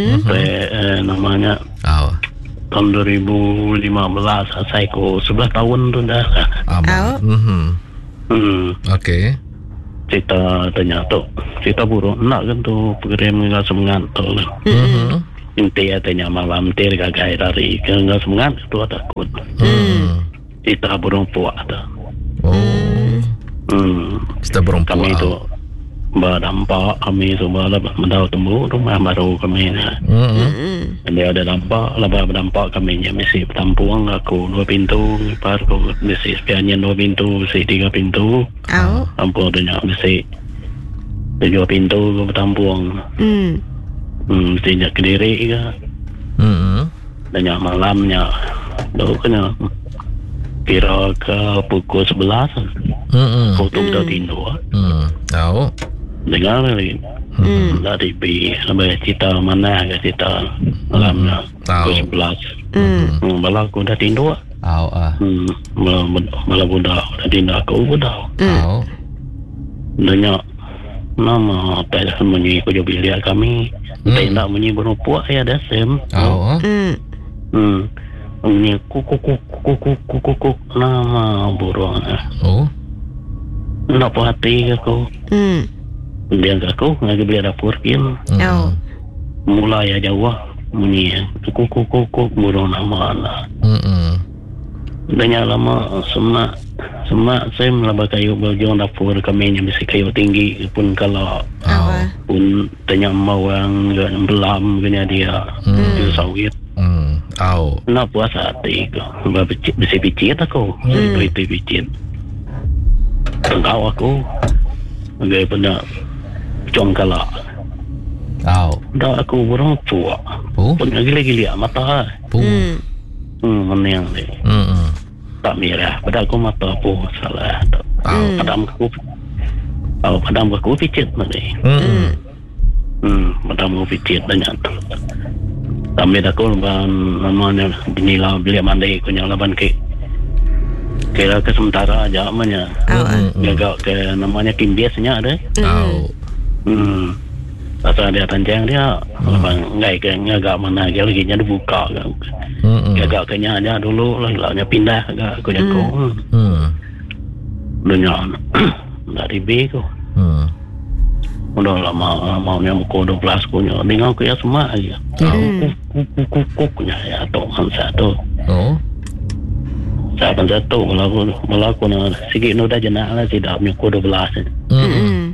Namanya. Oh. Tahun dua ribu lima belas saya ko sebelas tahun tu dah. Ah. Hmm. Hmm. Okey. Cerita tanya tu. Cerita buruk nak kan tu program dengan semangat tu. Hmm. Inti tanya malam ter gagai dari dengan semangat tu takut. Hmm. Kita berumpuak tu. Oh. Hmm. Kita berumpuak. Kami tu berdampak, kami tu mendapat temu rumah baru kami ni. Hmm. Dia ada dampak, lepas berdampak kami ni mesti bertampung aku dua pintu, par aku mesti sepiannya dua pintu, mesti tiga pintu. Oh. Tampung tu nyak mesti dua pintu aku bertampung. Hmm. Hmm, mesti nyak Kediri ke. Hmm. Dan nyak malamnya, tu kena kira ke pukul sebelas. Hmm. Kau tu dah tidur. Hmm. Tahu. Dengar lagi. Hmm. Dari B. Sampai cerita mana ke cerita malamnya. Pukul sebelas. Hmm. Hmm. Malah aku dah tidur. Tahu ah. Hmm. Malah, malah budak. Dah tidur aku budak. Tahu. Dengar. Nama tak ada sembunyi kerja bilik kami. Hmm. Tak nak bunyi berumpuak saya ada sem. Tahu. Hmm. Hmm. Bunyi kukuk kukuk kukuk kukuk nama burung. Oh. Nak puas hati aku. Hmm. Dia aku ngaji bilik dapur kin. Oh. Mulai aja jauh bunyi kukuk kukuk kukuk burung nama anak. Hmm. Banyak lama semak semak saya melaba kayu berjuang dapur kami yang mesti kayu tinggi pun kalau Awal. pun tanya mawang dan belam kena dia Hmm. sawit. Hmm. Tahu. Nak puas hati aku. Bisa picit aku. Hmm. Itu picit. Tengkau aku. Agak pernah congkala. Tahu. Dah aku orang tua. Oh. Pun gila-gila mata. Pun. Hmm. Hmm, mana yang ni. Hmm. Tak merah. Pada aku mata aku salah. Tahu. Padam aku. Oh, padam aku picit ni. Hmm. Hmm, padam aku picit banyak. Tapi aku lepas namanya dinilai bilik mandi aku yang lepas ke kira ke sementara aja namanya. Awal. Gagak ke namanya Kim biasanya ada. Tahu. Hmm. Pasal dia tanjang dia lepas ngai ke gagak mana dia lagi nya dibuka kan. Hmm. Gagak ke nya aja dulu lalu pindah gagak aku jago. Hmm. Dunia dari B ko. Hmm. Udah lama maunya muka dua belas punya. Dengar aku ya semua aja. Tahu. Kuk-kuk-kuk-kuknya ya Tuhan satu. Oh. Saya pun satu. Malah aku, malah aku nak sikit nu dah jenak lah. Tidak muka dua belas. Hmm.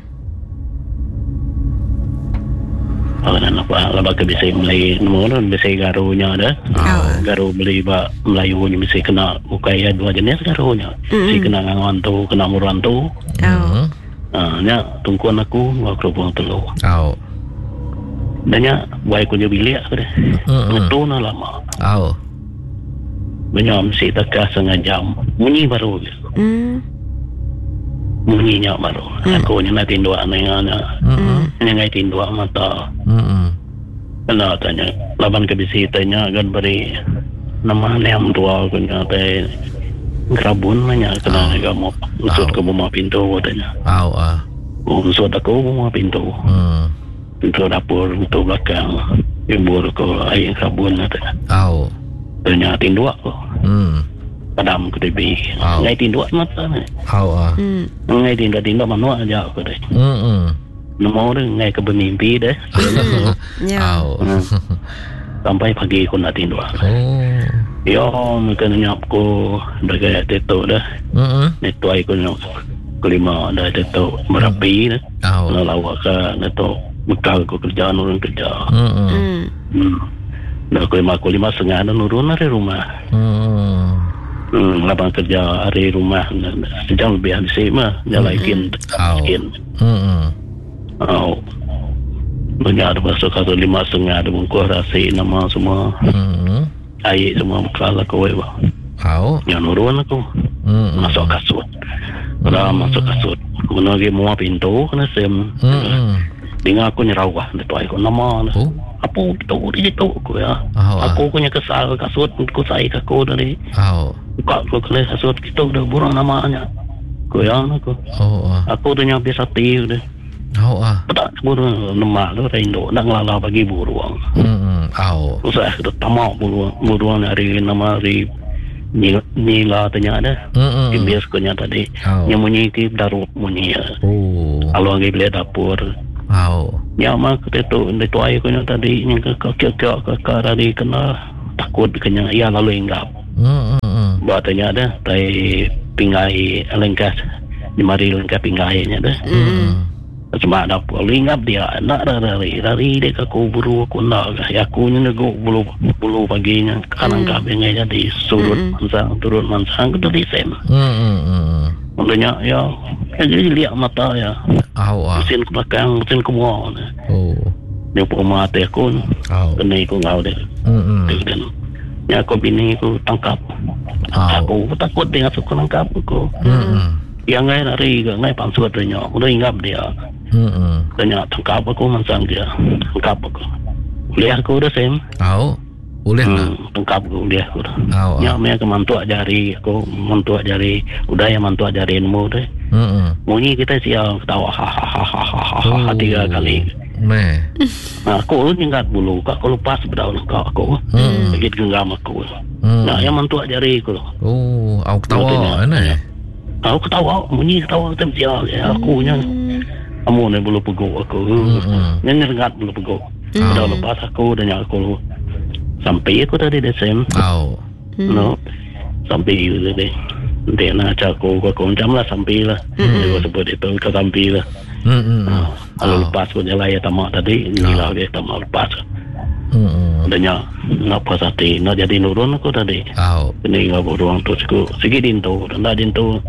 Kalau nak apa. Lepas ke bisa Melayu. Nombor bisa garunya ada. Garu beli bak Melayu ni mesti kena ukaya dua jenis garunya. Si kena ngangan tu, kena muran tu. Oh. Ah, nya tungkuan aku aku buang telur. Tahu. Dan nya buai aku je bilik aku deh. Betul na lama. Tahu. Banyak mesti tekas setengah jam. Bunyi baru. Hmm. Bunyinya baru. Aku ni nak tindua nengana. Hmm. Ni ngai tindua mata. Hmm. Kena tanya. Laban ke bisi tanya kan beri nama neam tua aku nyata. Gerabun banyak kena agak mau usut ke rumah pintu katanya. Tahu ah. Usut aku rumah pintu. Hmm. Pintu dapur, pintu belakang. Ibu aku air gerabun katanya. Tahu. Tanya tindua aku. Hmm. Padam ke tepi. Wow. Ngai tindua mata ni. Tahu ah. Hmm. Ngai tindua-tindua mana aja aku deh. Hmm. Nombor dia ngai ke bermimpi deh. Ya. Tahu. Sampai pagi aku nak tindua. Oh. Ya, mereka nyap ko dah kayak teto dah. Hmm. Netuai ko nyap kelima dah teto berapi dah. Tahu. Nak lawak ke neto bekal ko kerjaan orang kerja. Hmm. Hmm. Hmm. Dah kelima ko lima setengah dah nurun dari rumah. Hmm. Hmm, lapang kerja hari rumah sejam lebih habis mah nyalaikin skin. Hmm. Oh. Banyak ada masuk atau lima setengah ada bungkus rasi nama semua. Hmm. Air semua bekal aku wewa. Tahu. Yang nurun aku. Hmm. Masuk kasut. Dah masuk kasut. Kena pergi muat pintu kena sem. Hmm. Dengar aku nyerawah tu aku nama. Oh. apa gitu di situ aku ya. Oh, aku punya kesal kasut aku saya aku dari. Oh. Buka aku kena kasut gitu udah burung namanya. Aku ya aku. Oh. Aku udah nyampe sati udah. Oh ah. Tak burung nama tu Indo nak lala bagi burung. Hmm. Oh. Usah kita tamak burung burung hari nama hari ni ni lah tanya ada. Hmm. Bias kunya tadi. Yang munyi ke darut munyi. Oh. Kalau lagi beli dapur. Oh. Ya mak kita tu ndai tuai kunya tadi yang ke ke ke ke ke tadi kena takut kena ya lalu inggap. Hmm. Buatnya ada tai pingai lengkas di mari lengkas pingainya dah. Hmm. Cuma ada inggap dia nak lari lari dia ke kuburu aku nak ya aku nego bulu bulu paginya kanan mm. kabinnya jadi surut mm. mansang turun mansang itu di sem. Hmm. Maknanya ya jadi lihat mata ya. Oh, ah. Mesin ke belakang, mesin ke bawah. Oh. Dia pun mati aku. Oh. Kena aku ngau dia. Hmm. Ya aku bini aku tangkap. Oh. Aku takut dia masuk ke tangkap aku. Hmm. Yang ngai lari ke ngai pansut dia. Udah ingat dia. Hmm. Tanya tangkap aku mansang dia. Tangkap aku. Lihat aku udah sem. Oh. Boleh hmm, lah. Tangkap aku lihat aku dah. Oh, ya me aku mantua jari aku mantua jari. Udah ya mantua jari ilmu deh. Hmm. Munyi kita siang ketawa ha ha ha ha ha ha tiga kali. Me. Nah, aku ingat bulu kak aku lepas berdaun kak aku. Hmm. Begitu genggam aku. Hmm. Nah, yang mantua jari aku. Oh, aku ketawa ana. Aku ketawa, munyi ketawa tem siang ya aku nya. Amu ni bulu peguk aku. Hmm. Nya nyerengat bulu peguk. Hmm. Dah lepas aku dan aku sampai aku tadi desem. Oh. No. Sampai itu tadi. Dia nak aku aku jam lah sampai lah. Dia sebut itu ke sampai lah. Hmm. Kalau lepas pun jalan ya tamak tadi, ni lah dia tamak lepas. Hmm. Adanya ngapa sate, nak jadi nurun aku tadi. Oh. Ini ngapa ruang tu aku segi dinto, dah dinto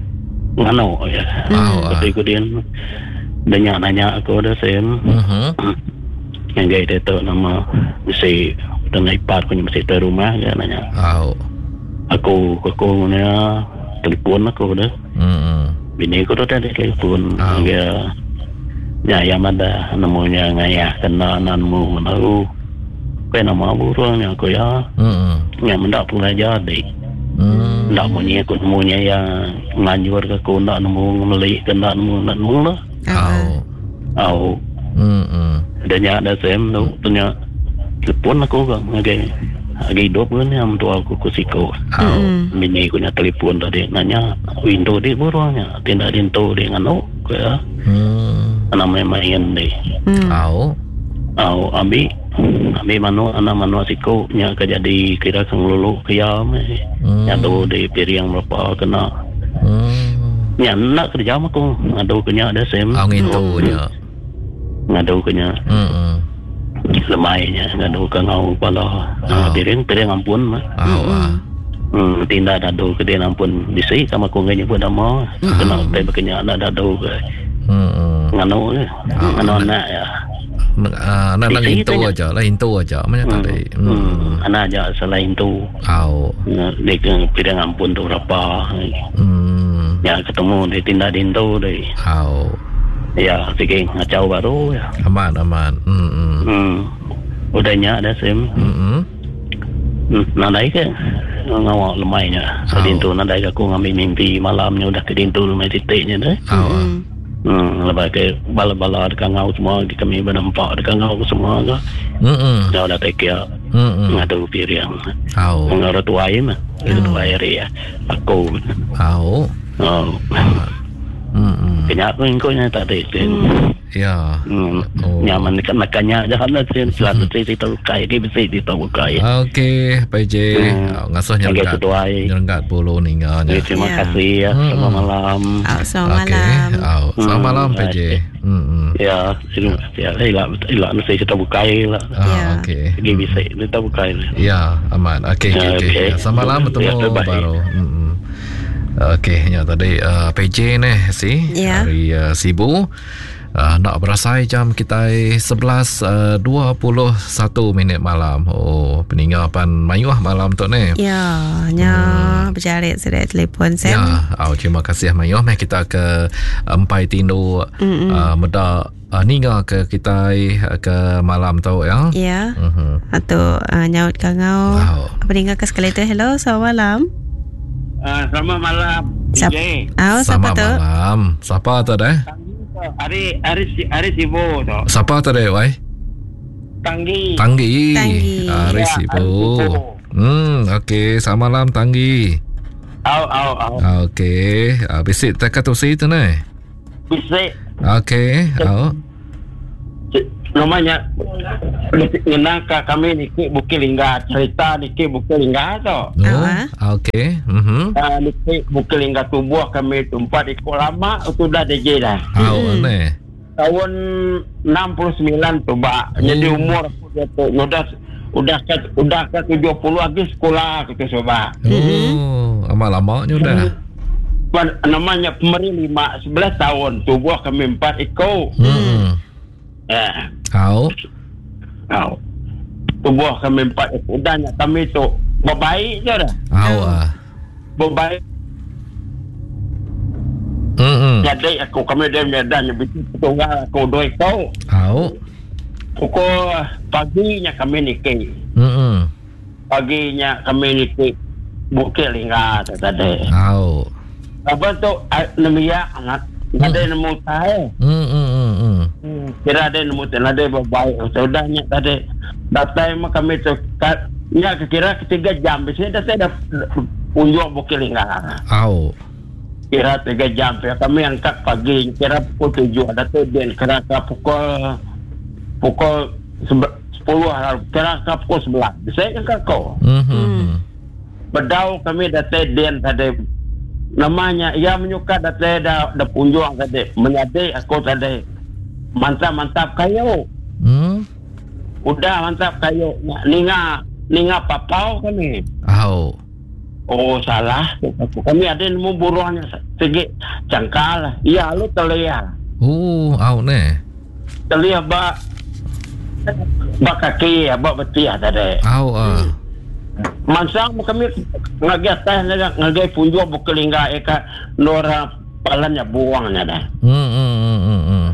ngano ya. Oh. Tapi aku dia banyak nanya aku dah sem. Hmm. Yang gaya dia tu nama mesti dan ipar punya mesti tu rumah dia nanya. Oh. Aku aku ni telefon aku dah. Hmm. Bini aku tu ada telefon. Oh. Dia ya yang ada namanya ngayah kena nanmu menahu. Kau nama burungnya aku ya. Hmm. Yang mendak pengajar dek. Hmm. Ndak punya aku namanya yang nganjur ke aku ndak nemu melik kena nemu nemu lah. Oh. Oh. Hmm. Adanya ada sem tu punya telefon aku kan ngagai lagi hidup kan yang tua aku kusiko. Oh. Bini aku nya telefon tadi nanya window di burungnya tindak dinto di ngano ke ya. Hmm. Namanya main deh. Oh. Oh ambil ambil mano anak mano siko nya kejadi kira kang lulu kiam eh. Hmm. Nya tu di piring berapa kena. Hmm. Nya nak kerja aku ngadu kenya ada sem. Angin tu nya. Ngadu kenya. Hmm. Lemainya ngadu ke ngau pala. Oh. Piring piring ampun mah. Oh. Hmm, tindak dadu ke dia ampun bisi sama ku nganya pun nama. Kena tai bekenya nak dadu ke. Hmm. Nganu ke. Nganu nak ya. Ah, nak nak itu aja, lain tu aja macam tadi. Hmm. Anak aja selain tu. Oh. Dia ke piring ampun tu berapa. Hmm. Ya ketemu dia tindak dintu deh. Oh. Ya, sikit ngacau baru ya. Aman aman. Hmm. Hmm. Udahnya ada sim. Hmm. Hmm. Nadai ke ngawak lemainya. Oh. Dintu nadai aku ngambil mimpi malamnya udah ke dintu lemai titiknya deh. Oh. Hmm, lepas ke bala-bala dekat ngau semua, di kami bernampak dekat ngau semua ke. Hmm. Dah ada tekia. Hmm. Ngadu piring. Oh. Ngara tuai mah. Itu tuai ya. Aku. Oh. Oh. Hmm. Kenapa engkau nya tak ada? Ya. Hmm. Oh. Nyaman kan makanya jangan lah sih selalu sih tahu kai dia mesti ditahu kai. Okey, P J. Hmm. Ngasuh nyerengkat. Nyerengkat bulu ninggal. Ya, terima yeah. kasih ya. Hmm. Selamat malam. Oh, selamat okay. malam. Oh, selamat hmm. malam P J. Hmm. Ya, terima kasih. Ya, ilah ilah mesti kita bukai lah. Ah, yeah. Okey. Jadi bisa kita bukai. Ya, aman. Okey, okey. Okay. Okay. Selamat malam bertemu ya, baru. Hmm. Okey, ya tadi uh, P J ni si yeah. dari uh, Sibu. Uh, nak berasai jam kita sebelas dua puluh satu minit malam. Oh, peninggapan mayuah malam tu ni. Ya, nya hmm. berjarik sudah telefon Sam. Ya, oh, terima kasih mayuah. Mari kita ke empai tindu uh, meda uh, ninga ke kita uh, ke malam tu ya. Ya. Uh-huh. Atau uh, nyaut kangau. Wow. Peninggal ke sekali tu. Hello, selamat malam. Uh, selamat malam. Siap. Oh, siapa tu? Selamat malam. Siapa tu dah? Hari hari hari Sibo tu. Siapa tu dek, wai? Tanggi. Tanggi. Tanggi. Hari Ya, Sibo. Sibo. Hmm, okey. Selamat malam Tanggi. Au au au. Okey. Ah, bisik tak kata si tu ni. Bisik. Okey. Oh. Namanya ngenaka kami niki Bukit Lingga, cerita niki Bukit Lingga tu. Oh. Okey. Mhm. Uh, niki Bukit Lingga tubuh kami tempat ikut lama sudah D J dah. Oh, ni. Tahun enam puluh sembilan tu, Pak. Jadi umur aku dia tu udah udah ke udah ke tujuh puluh lagi sekolah kita coba. Oh, amat lamanya dah. Namanya Pemeri lima sebelas tahun, tubuh kami empat ikut. Hmm. Ya. Au. Au. Tubuh kami empat ikut. Dan kami tu berbaik je dah. Au ah. Berbaik. Hmm. Jadi aku kami dia medan betul tunggal aku doi kau. Au. Pukul paginya kami nikah. Hmm. Paginya kami nikah Bukit Lingga tadi. Au. Apa tu namanya anak ada nemu tahu. Hmm hmm hmm. Kira ada nemu tahu ada berbaik. Saudanya tadi datang mak kami tu nya kira ketiga jam biasanya dah dah unjuk Bukit Lingga. Au. Kira tiga jam kami angkat pagi kira pukul tujuh ada tu dan kira pukul pukul sepuluh kira pukul sebelas. Biasanya angkat kau. Hmm. Bedau kami datang dan tadi namanya ia menyuka datang dah dah punjung tadi menyadai aku tadi mantap-mantap kayu. Hmm. Udah mantap kayu ninga ninga papau kami. Au. Oh salah kami ada nemu buruhnya segi cangkal. Iya lu telia. Oh, au ni. Telia ba ba kaki ya ba betia tadi. Au ah. Mansang kami ngagi atas ngagi punjung Bukit Lingga eka nora palannya buangnya dah. Hmm hmm hmm hmm.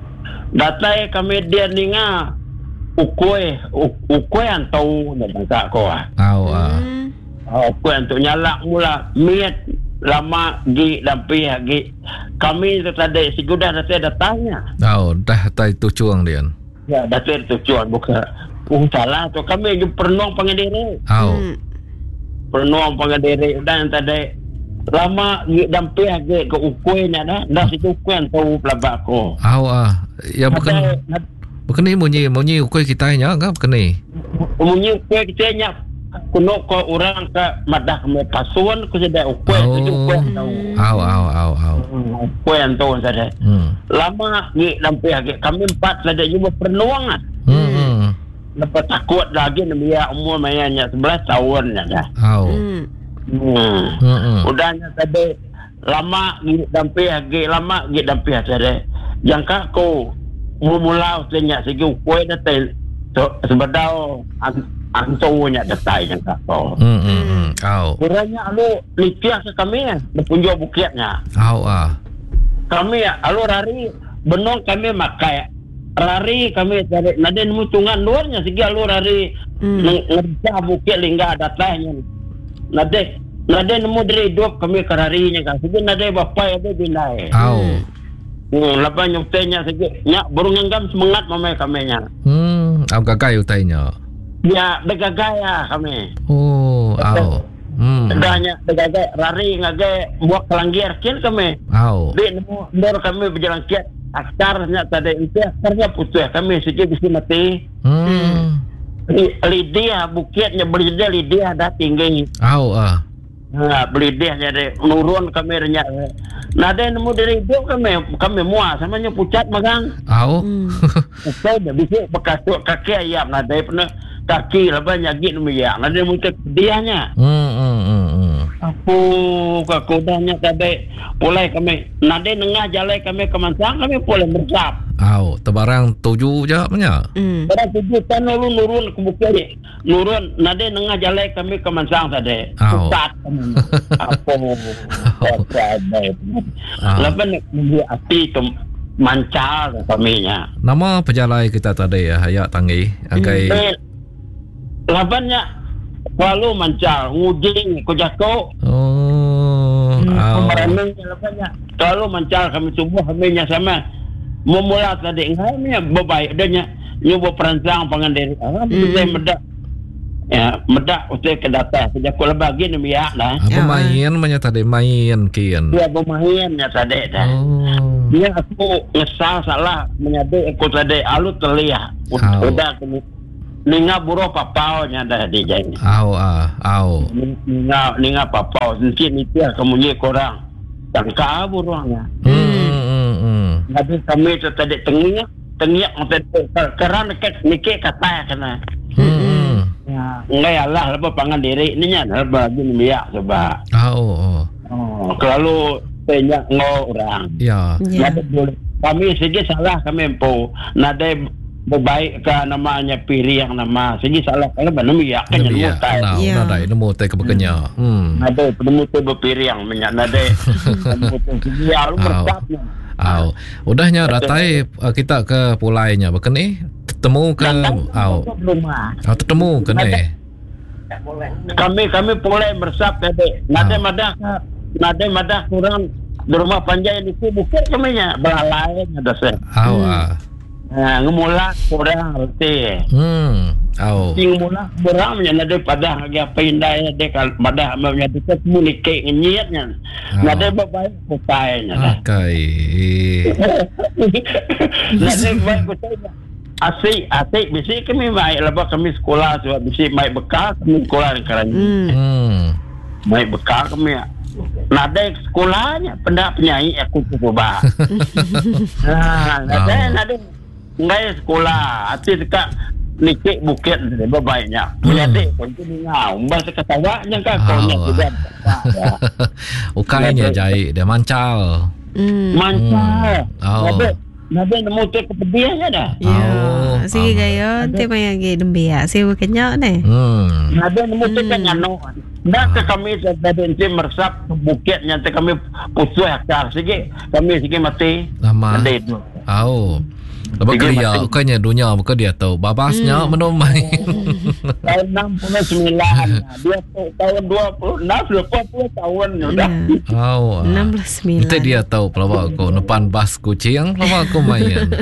Datai kami dia ninga ukoi ukoi antau na bangsa ko ah. Au ah. Ukoi antau nyalak mula miet lama gi dampi gi. Kami tu tadi sigudah datai datanya. Au dah tai tujuan dia. Ya datai tujuan bukan. Oh salah tu kami ju pernong pangedere. Au. Hmm. Pernong pangedere dan tadi lama gi dampi gi ke ukoi nya dah. Dah situ ukoi antau pelabak ko. Au ah. Ya bukan bukan ni munyi munyi ukoi kita nya kan bukan ni. Munyi ukoi kita nya kuno ko orang ke madah me pasuan ku sedai ukoi tu ukoi antau. Au au au au. Ukoi antau tadi. Hmm. Lama gi dampi gi kami empat saja juga pernong. Hmm. Lepas takut lagi namanya umur mayanya sebelas tahun dah. Au. Hmm. Hmm. Hmm. Udahnya tadi lama gi dampi gi lama gi dampi tadi. Jangka ko mula tanya segi ukoi datai sebedau antonya datai jangka ko. Hmm hmm. Au. Kurangnya alu lipiah ke kami berpunjau bukitnya. Au ah. Kami alu hari benong kami makai rari kami cari naden mutungan luarnya segi alur rari hmm. ngerja Bukit Lingga datanya nade nade nemu dari hidup kami kerarinya kan segi nade bapak ada binai Au. Hmm, lepas nyuktenya segi nyak burung enggam semangat mama kami nya. Hmm, au gagai utainya. Ya begagaya kami. Oh, au. Hmm. Sedahnya begagaya rari ngage buat kelanggiar kin kami. Au. Di nemu ndor kami berjalan kiat akarnya tadi itu akarnya putih kami sikit bisa mati. Hmm. Lidia bukitnya belidia lidia dah tinggi. Au ah. Nah, belidia jadi menurun kami renyak. Nah, ada nemu dari hidup kami kami muas samanya pucat magang. Au. Saya dah bisa bekas kaki ayam nah dari pernah kaki lah banyak git nemu ya. Nah, dia muncul dianya. Hmm hmm hmm. Aku kekodanya tadi mulai kami nade nengah jalan kami kemansang kami boleh bersap. Au, tebarang tujuh je punya. Hmm. Barang tujuh tan nurun nurun ke bukit ni. Nurun nade nengah jalan kami ke Mansang tadi. Pusat kami. Apa? Lepas ni api tu mancar kami nya. Nama pejalai kita tadi ya, Hayak Tanggi. Angkai. Lepas selalu mancar, ngujing, kujako. Oh. Kemarin lepasnya selalu mancar kami subuh kami nya sama. Memula tadi ngai berbaik adanya nyoba perancang pangandiri. Ah bisa medak. Ya, medak usai ke data sejak ko bagi ni biak dah. Apa main manya tadi main kian. Dia bermainnya tadi dah. Oh. Dia aku ngesal salah menyade aku tadi alut telia. Udah kami ninga buruh papau nya dah di jai. Au ah, au. Ninga ninga papau mungkin itu kamu korang. Tangka buruhnya. Hmm. Tapi kami tu tadi tengah tengah kerana nikah kata kena. Hmm. Ya, ngai Allah lepas pangan diri ni nya lepas gini biak coba. Oh, oh. Oh, kalau tanya ngau orang. Ya. Ya. Kami segi salah kami empu. Nade berbaik ke namanya piri yang nama segi salah kalau benar biak kan nemu tai. Nah, nade nemu tai ke bekenya. Hmm. Nade nemu tai berpiri yang menyak nade. Nemu tai segi alu berkapnya. Au, udahnya datai kita ke pulainya beken ni ketemu ke au. Au ketemu ke ni. Kami kami pulai bersab tadi. Nade madah nade madah kurang di rumah panjang di situ bukit kami nya belalai ada se. Au ah. Nah, ngemula kurang reti. Hmm. Au. Sing mula berang nya nade padah lagi apa indai de kal madah nya dekat munike nyiatnya. Nade baik kotanya. Akai. Nade baik kotanya. Asik, asik bisi kami baik lepas kami sekolah sebab bisi baik bekal kami sekolah di Keranji. Hmm. Baik bekal kami. Nade sekolahnya pendak penyanyi aku coba. Nah, nade nade ngai sekolah hati dekat nikik bukit berbaiknya menjadi kunci ngau mbak sekatawanya kan kau nya juga ukainya jai dia mancal mancal nabe nabe nemu tu kepediannya dah ya sige gayo te maya ge dembia se wakenya ne hmm nabe nemu tu kan nyano ndak ke kami dari ente meresap bukitnya te kami pusuh akar sige kami sige mati lama au lepas kerja, bukannya dunia bukan dia tahu babasnya hmm. menung main. Tahun enam puluh sembilan dia tahun dua puluh enam, dua puluh tahun sudah. Oh, enam belas sembilan. Nanti dia tahu pelawak aku depan bas kucing pelawak aku main.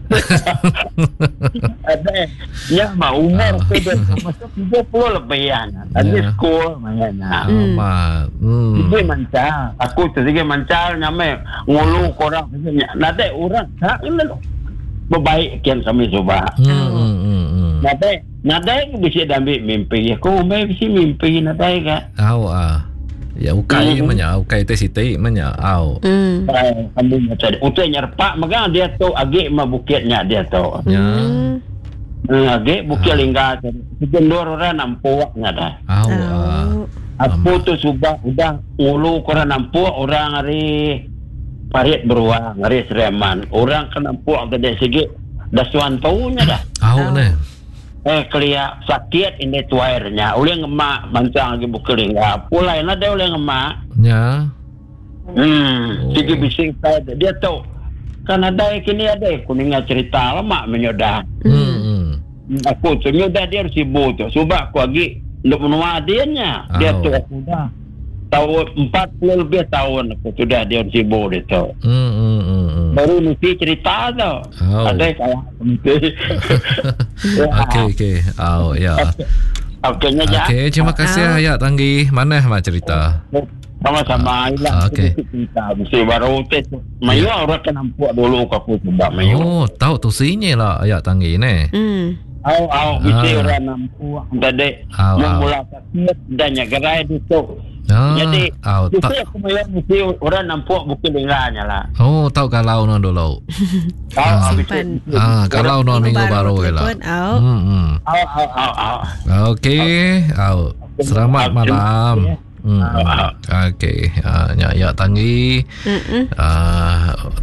Ada ya mah umur sudah masuk tiga puluh lebihan. Tadi sekolah main. Amat. Hmm. Dia mancal. Aku tu juga mancal nyame ngulu korang. Nanti orang tak ini berbaik kian kami coba. Hmm, hmm, hmm. Nadai, nadai bisa ambil mimpi. Aku umai bisa mimpi nadai kan. Au ah. Ya ukai hmm. manya, ukai teh siti manya. Au. Hmm. Kami macam utai nyerpak magang dia tu agak mah bukitnya dia tu. Ya. Hmm, agak bukit lingga. Segendur orang nampuaknya dah. Au ah. Aku tu sudah udah ngulu korang nampuak orang hari parit beruang, hari Seriaman. Orang kena puak gede segi. Dah suan tahunya dah. Tahu ni. Eh, kelia sakit ini tuairnya. Oleh ngemak, mancang lagi bukeling. Pulai lah dia oleh ngemak. Ya. Hmm, segi bising saya. Dia tahu. Kan ada kini ada. Kuningan cerita lama menyodah. Hmm. Aku tu nyodah dia sibuk tu. Sebab aku lagi untuk menua adiknya. Dia tu aku dah. Tahun empat puluh lebih tahun aku sudah dia sibuk dia tu. Hmm, hmm, hmm. Baru mesti cerita tu. Oh. Ada kayak mesti. Okey, okey. Oh, ya. Okey, okay, okay, terima kasih oh. Hayak Tanggi. Mana mak cerita? Sama-sama. Uh, okey. Cerita mesti baru tu. Mayu yeah. Orang kan nampak dulu aku cuba mayu. Oh, tahu tu sini lah Hayak Tanggi ni. Hmm. Au au mesti ah. Orang nampak tadi memula sakit dan nyagerai itu. Ah, jadi, oh, ta- aku melihat mesti orang nampak bukit dengarnya lah. Oh, tahu kalau non dulu. Tahu ah, ah, kalau non minggu baru lah. Hmm, hmm. Au, au, au, au. Okey, au. Selamat malam. Hmm. Okey, ah, ya, ya Tanggi. Ah, terus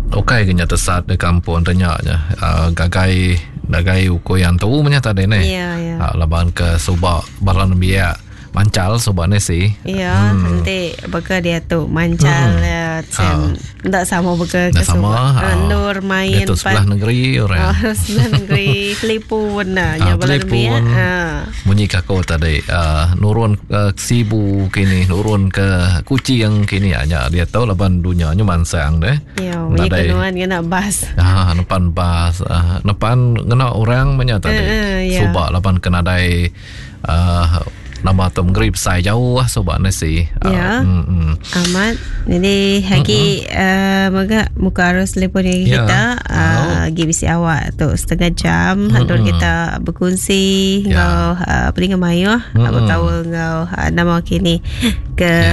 okay kenya tesat di kampung tanyanya uh, gagai dagai uko yang tu menyata deh ne. Ya ya. Uh, laban ke subak balan biak mancal sobak nasi. Ya, hmm. nanti baka dia tu mancal hmm. ya, sen, uh. tak sama baka ke sama. Uh. Nur main itu sebelah negeri orang. Oh, sebelah negeri telefon nah, ya balan biak. Munyi kako tadi uh, nurun ke Sibu kini, nurun ke Kuci yang kini hanya dia tahu laban dunia nyu mansang deh. Ya, munyi kenuan kena bas. Ah, nepan bas, uh, nepan kena orang menyata deh. Uh, yeah. Subak laban kena dai uh, nama tu mengrip saya jauh lah sobat nasi. Ya. Uh, mm, mm. Amat. Jadi hagi uh, maga muka arus telefon yang yeah. kita uh, oh. gibisi awak tu setengah jam mm, handur mm. kita berkongsi yeah. ngau uh, peringkat mayu mm, apa tahu ngau uh, nama kini ke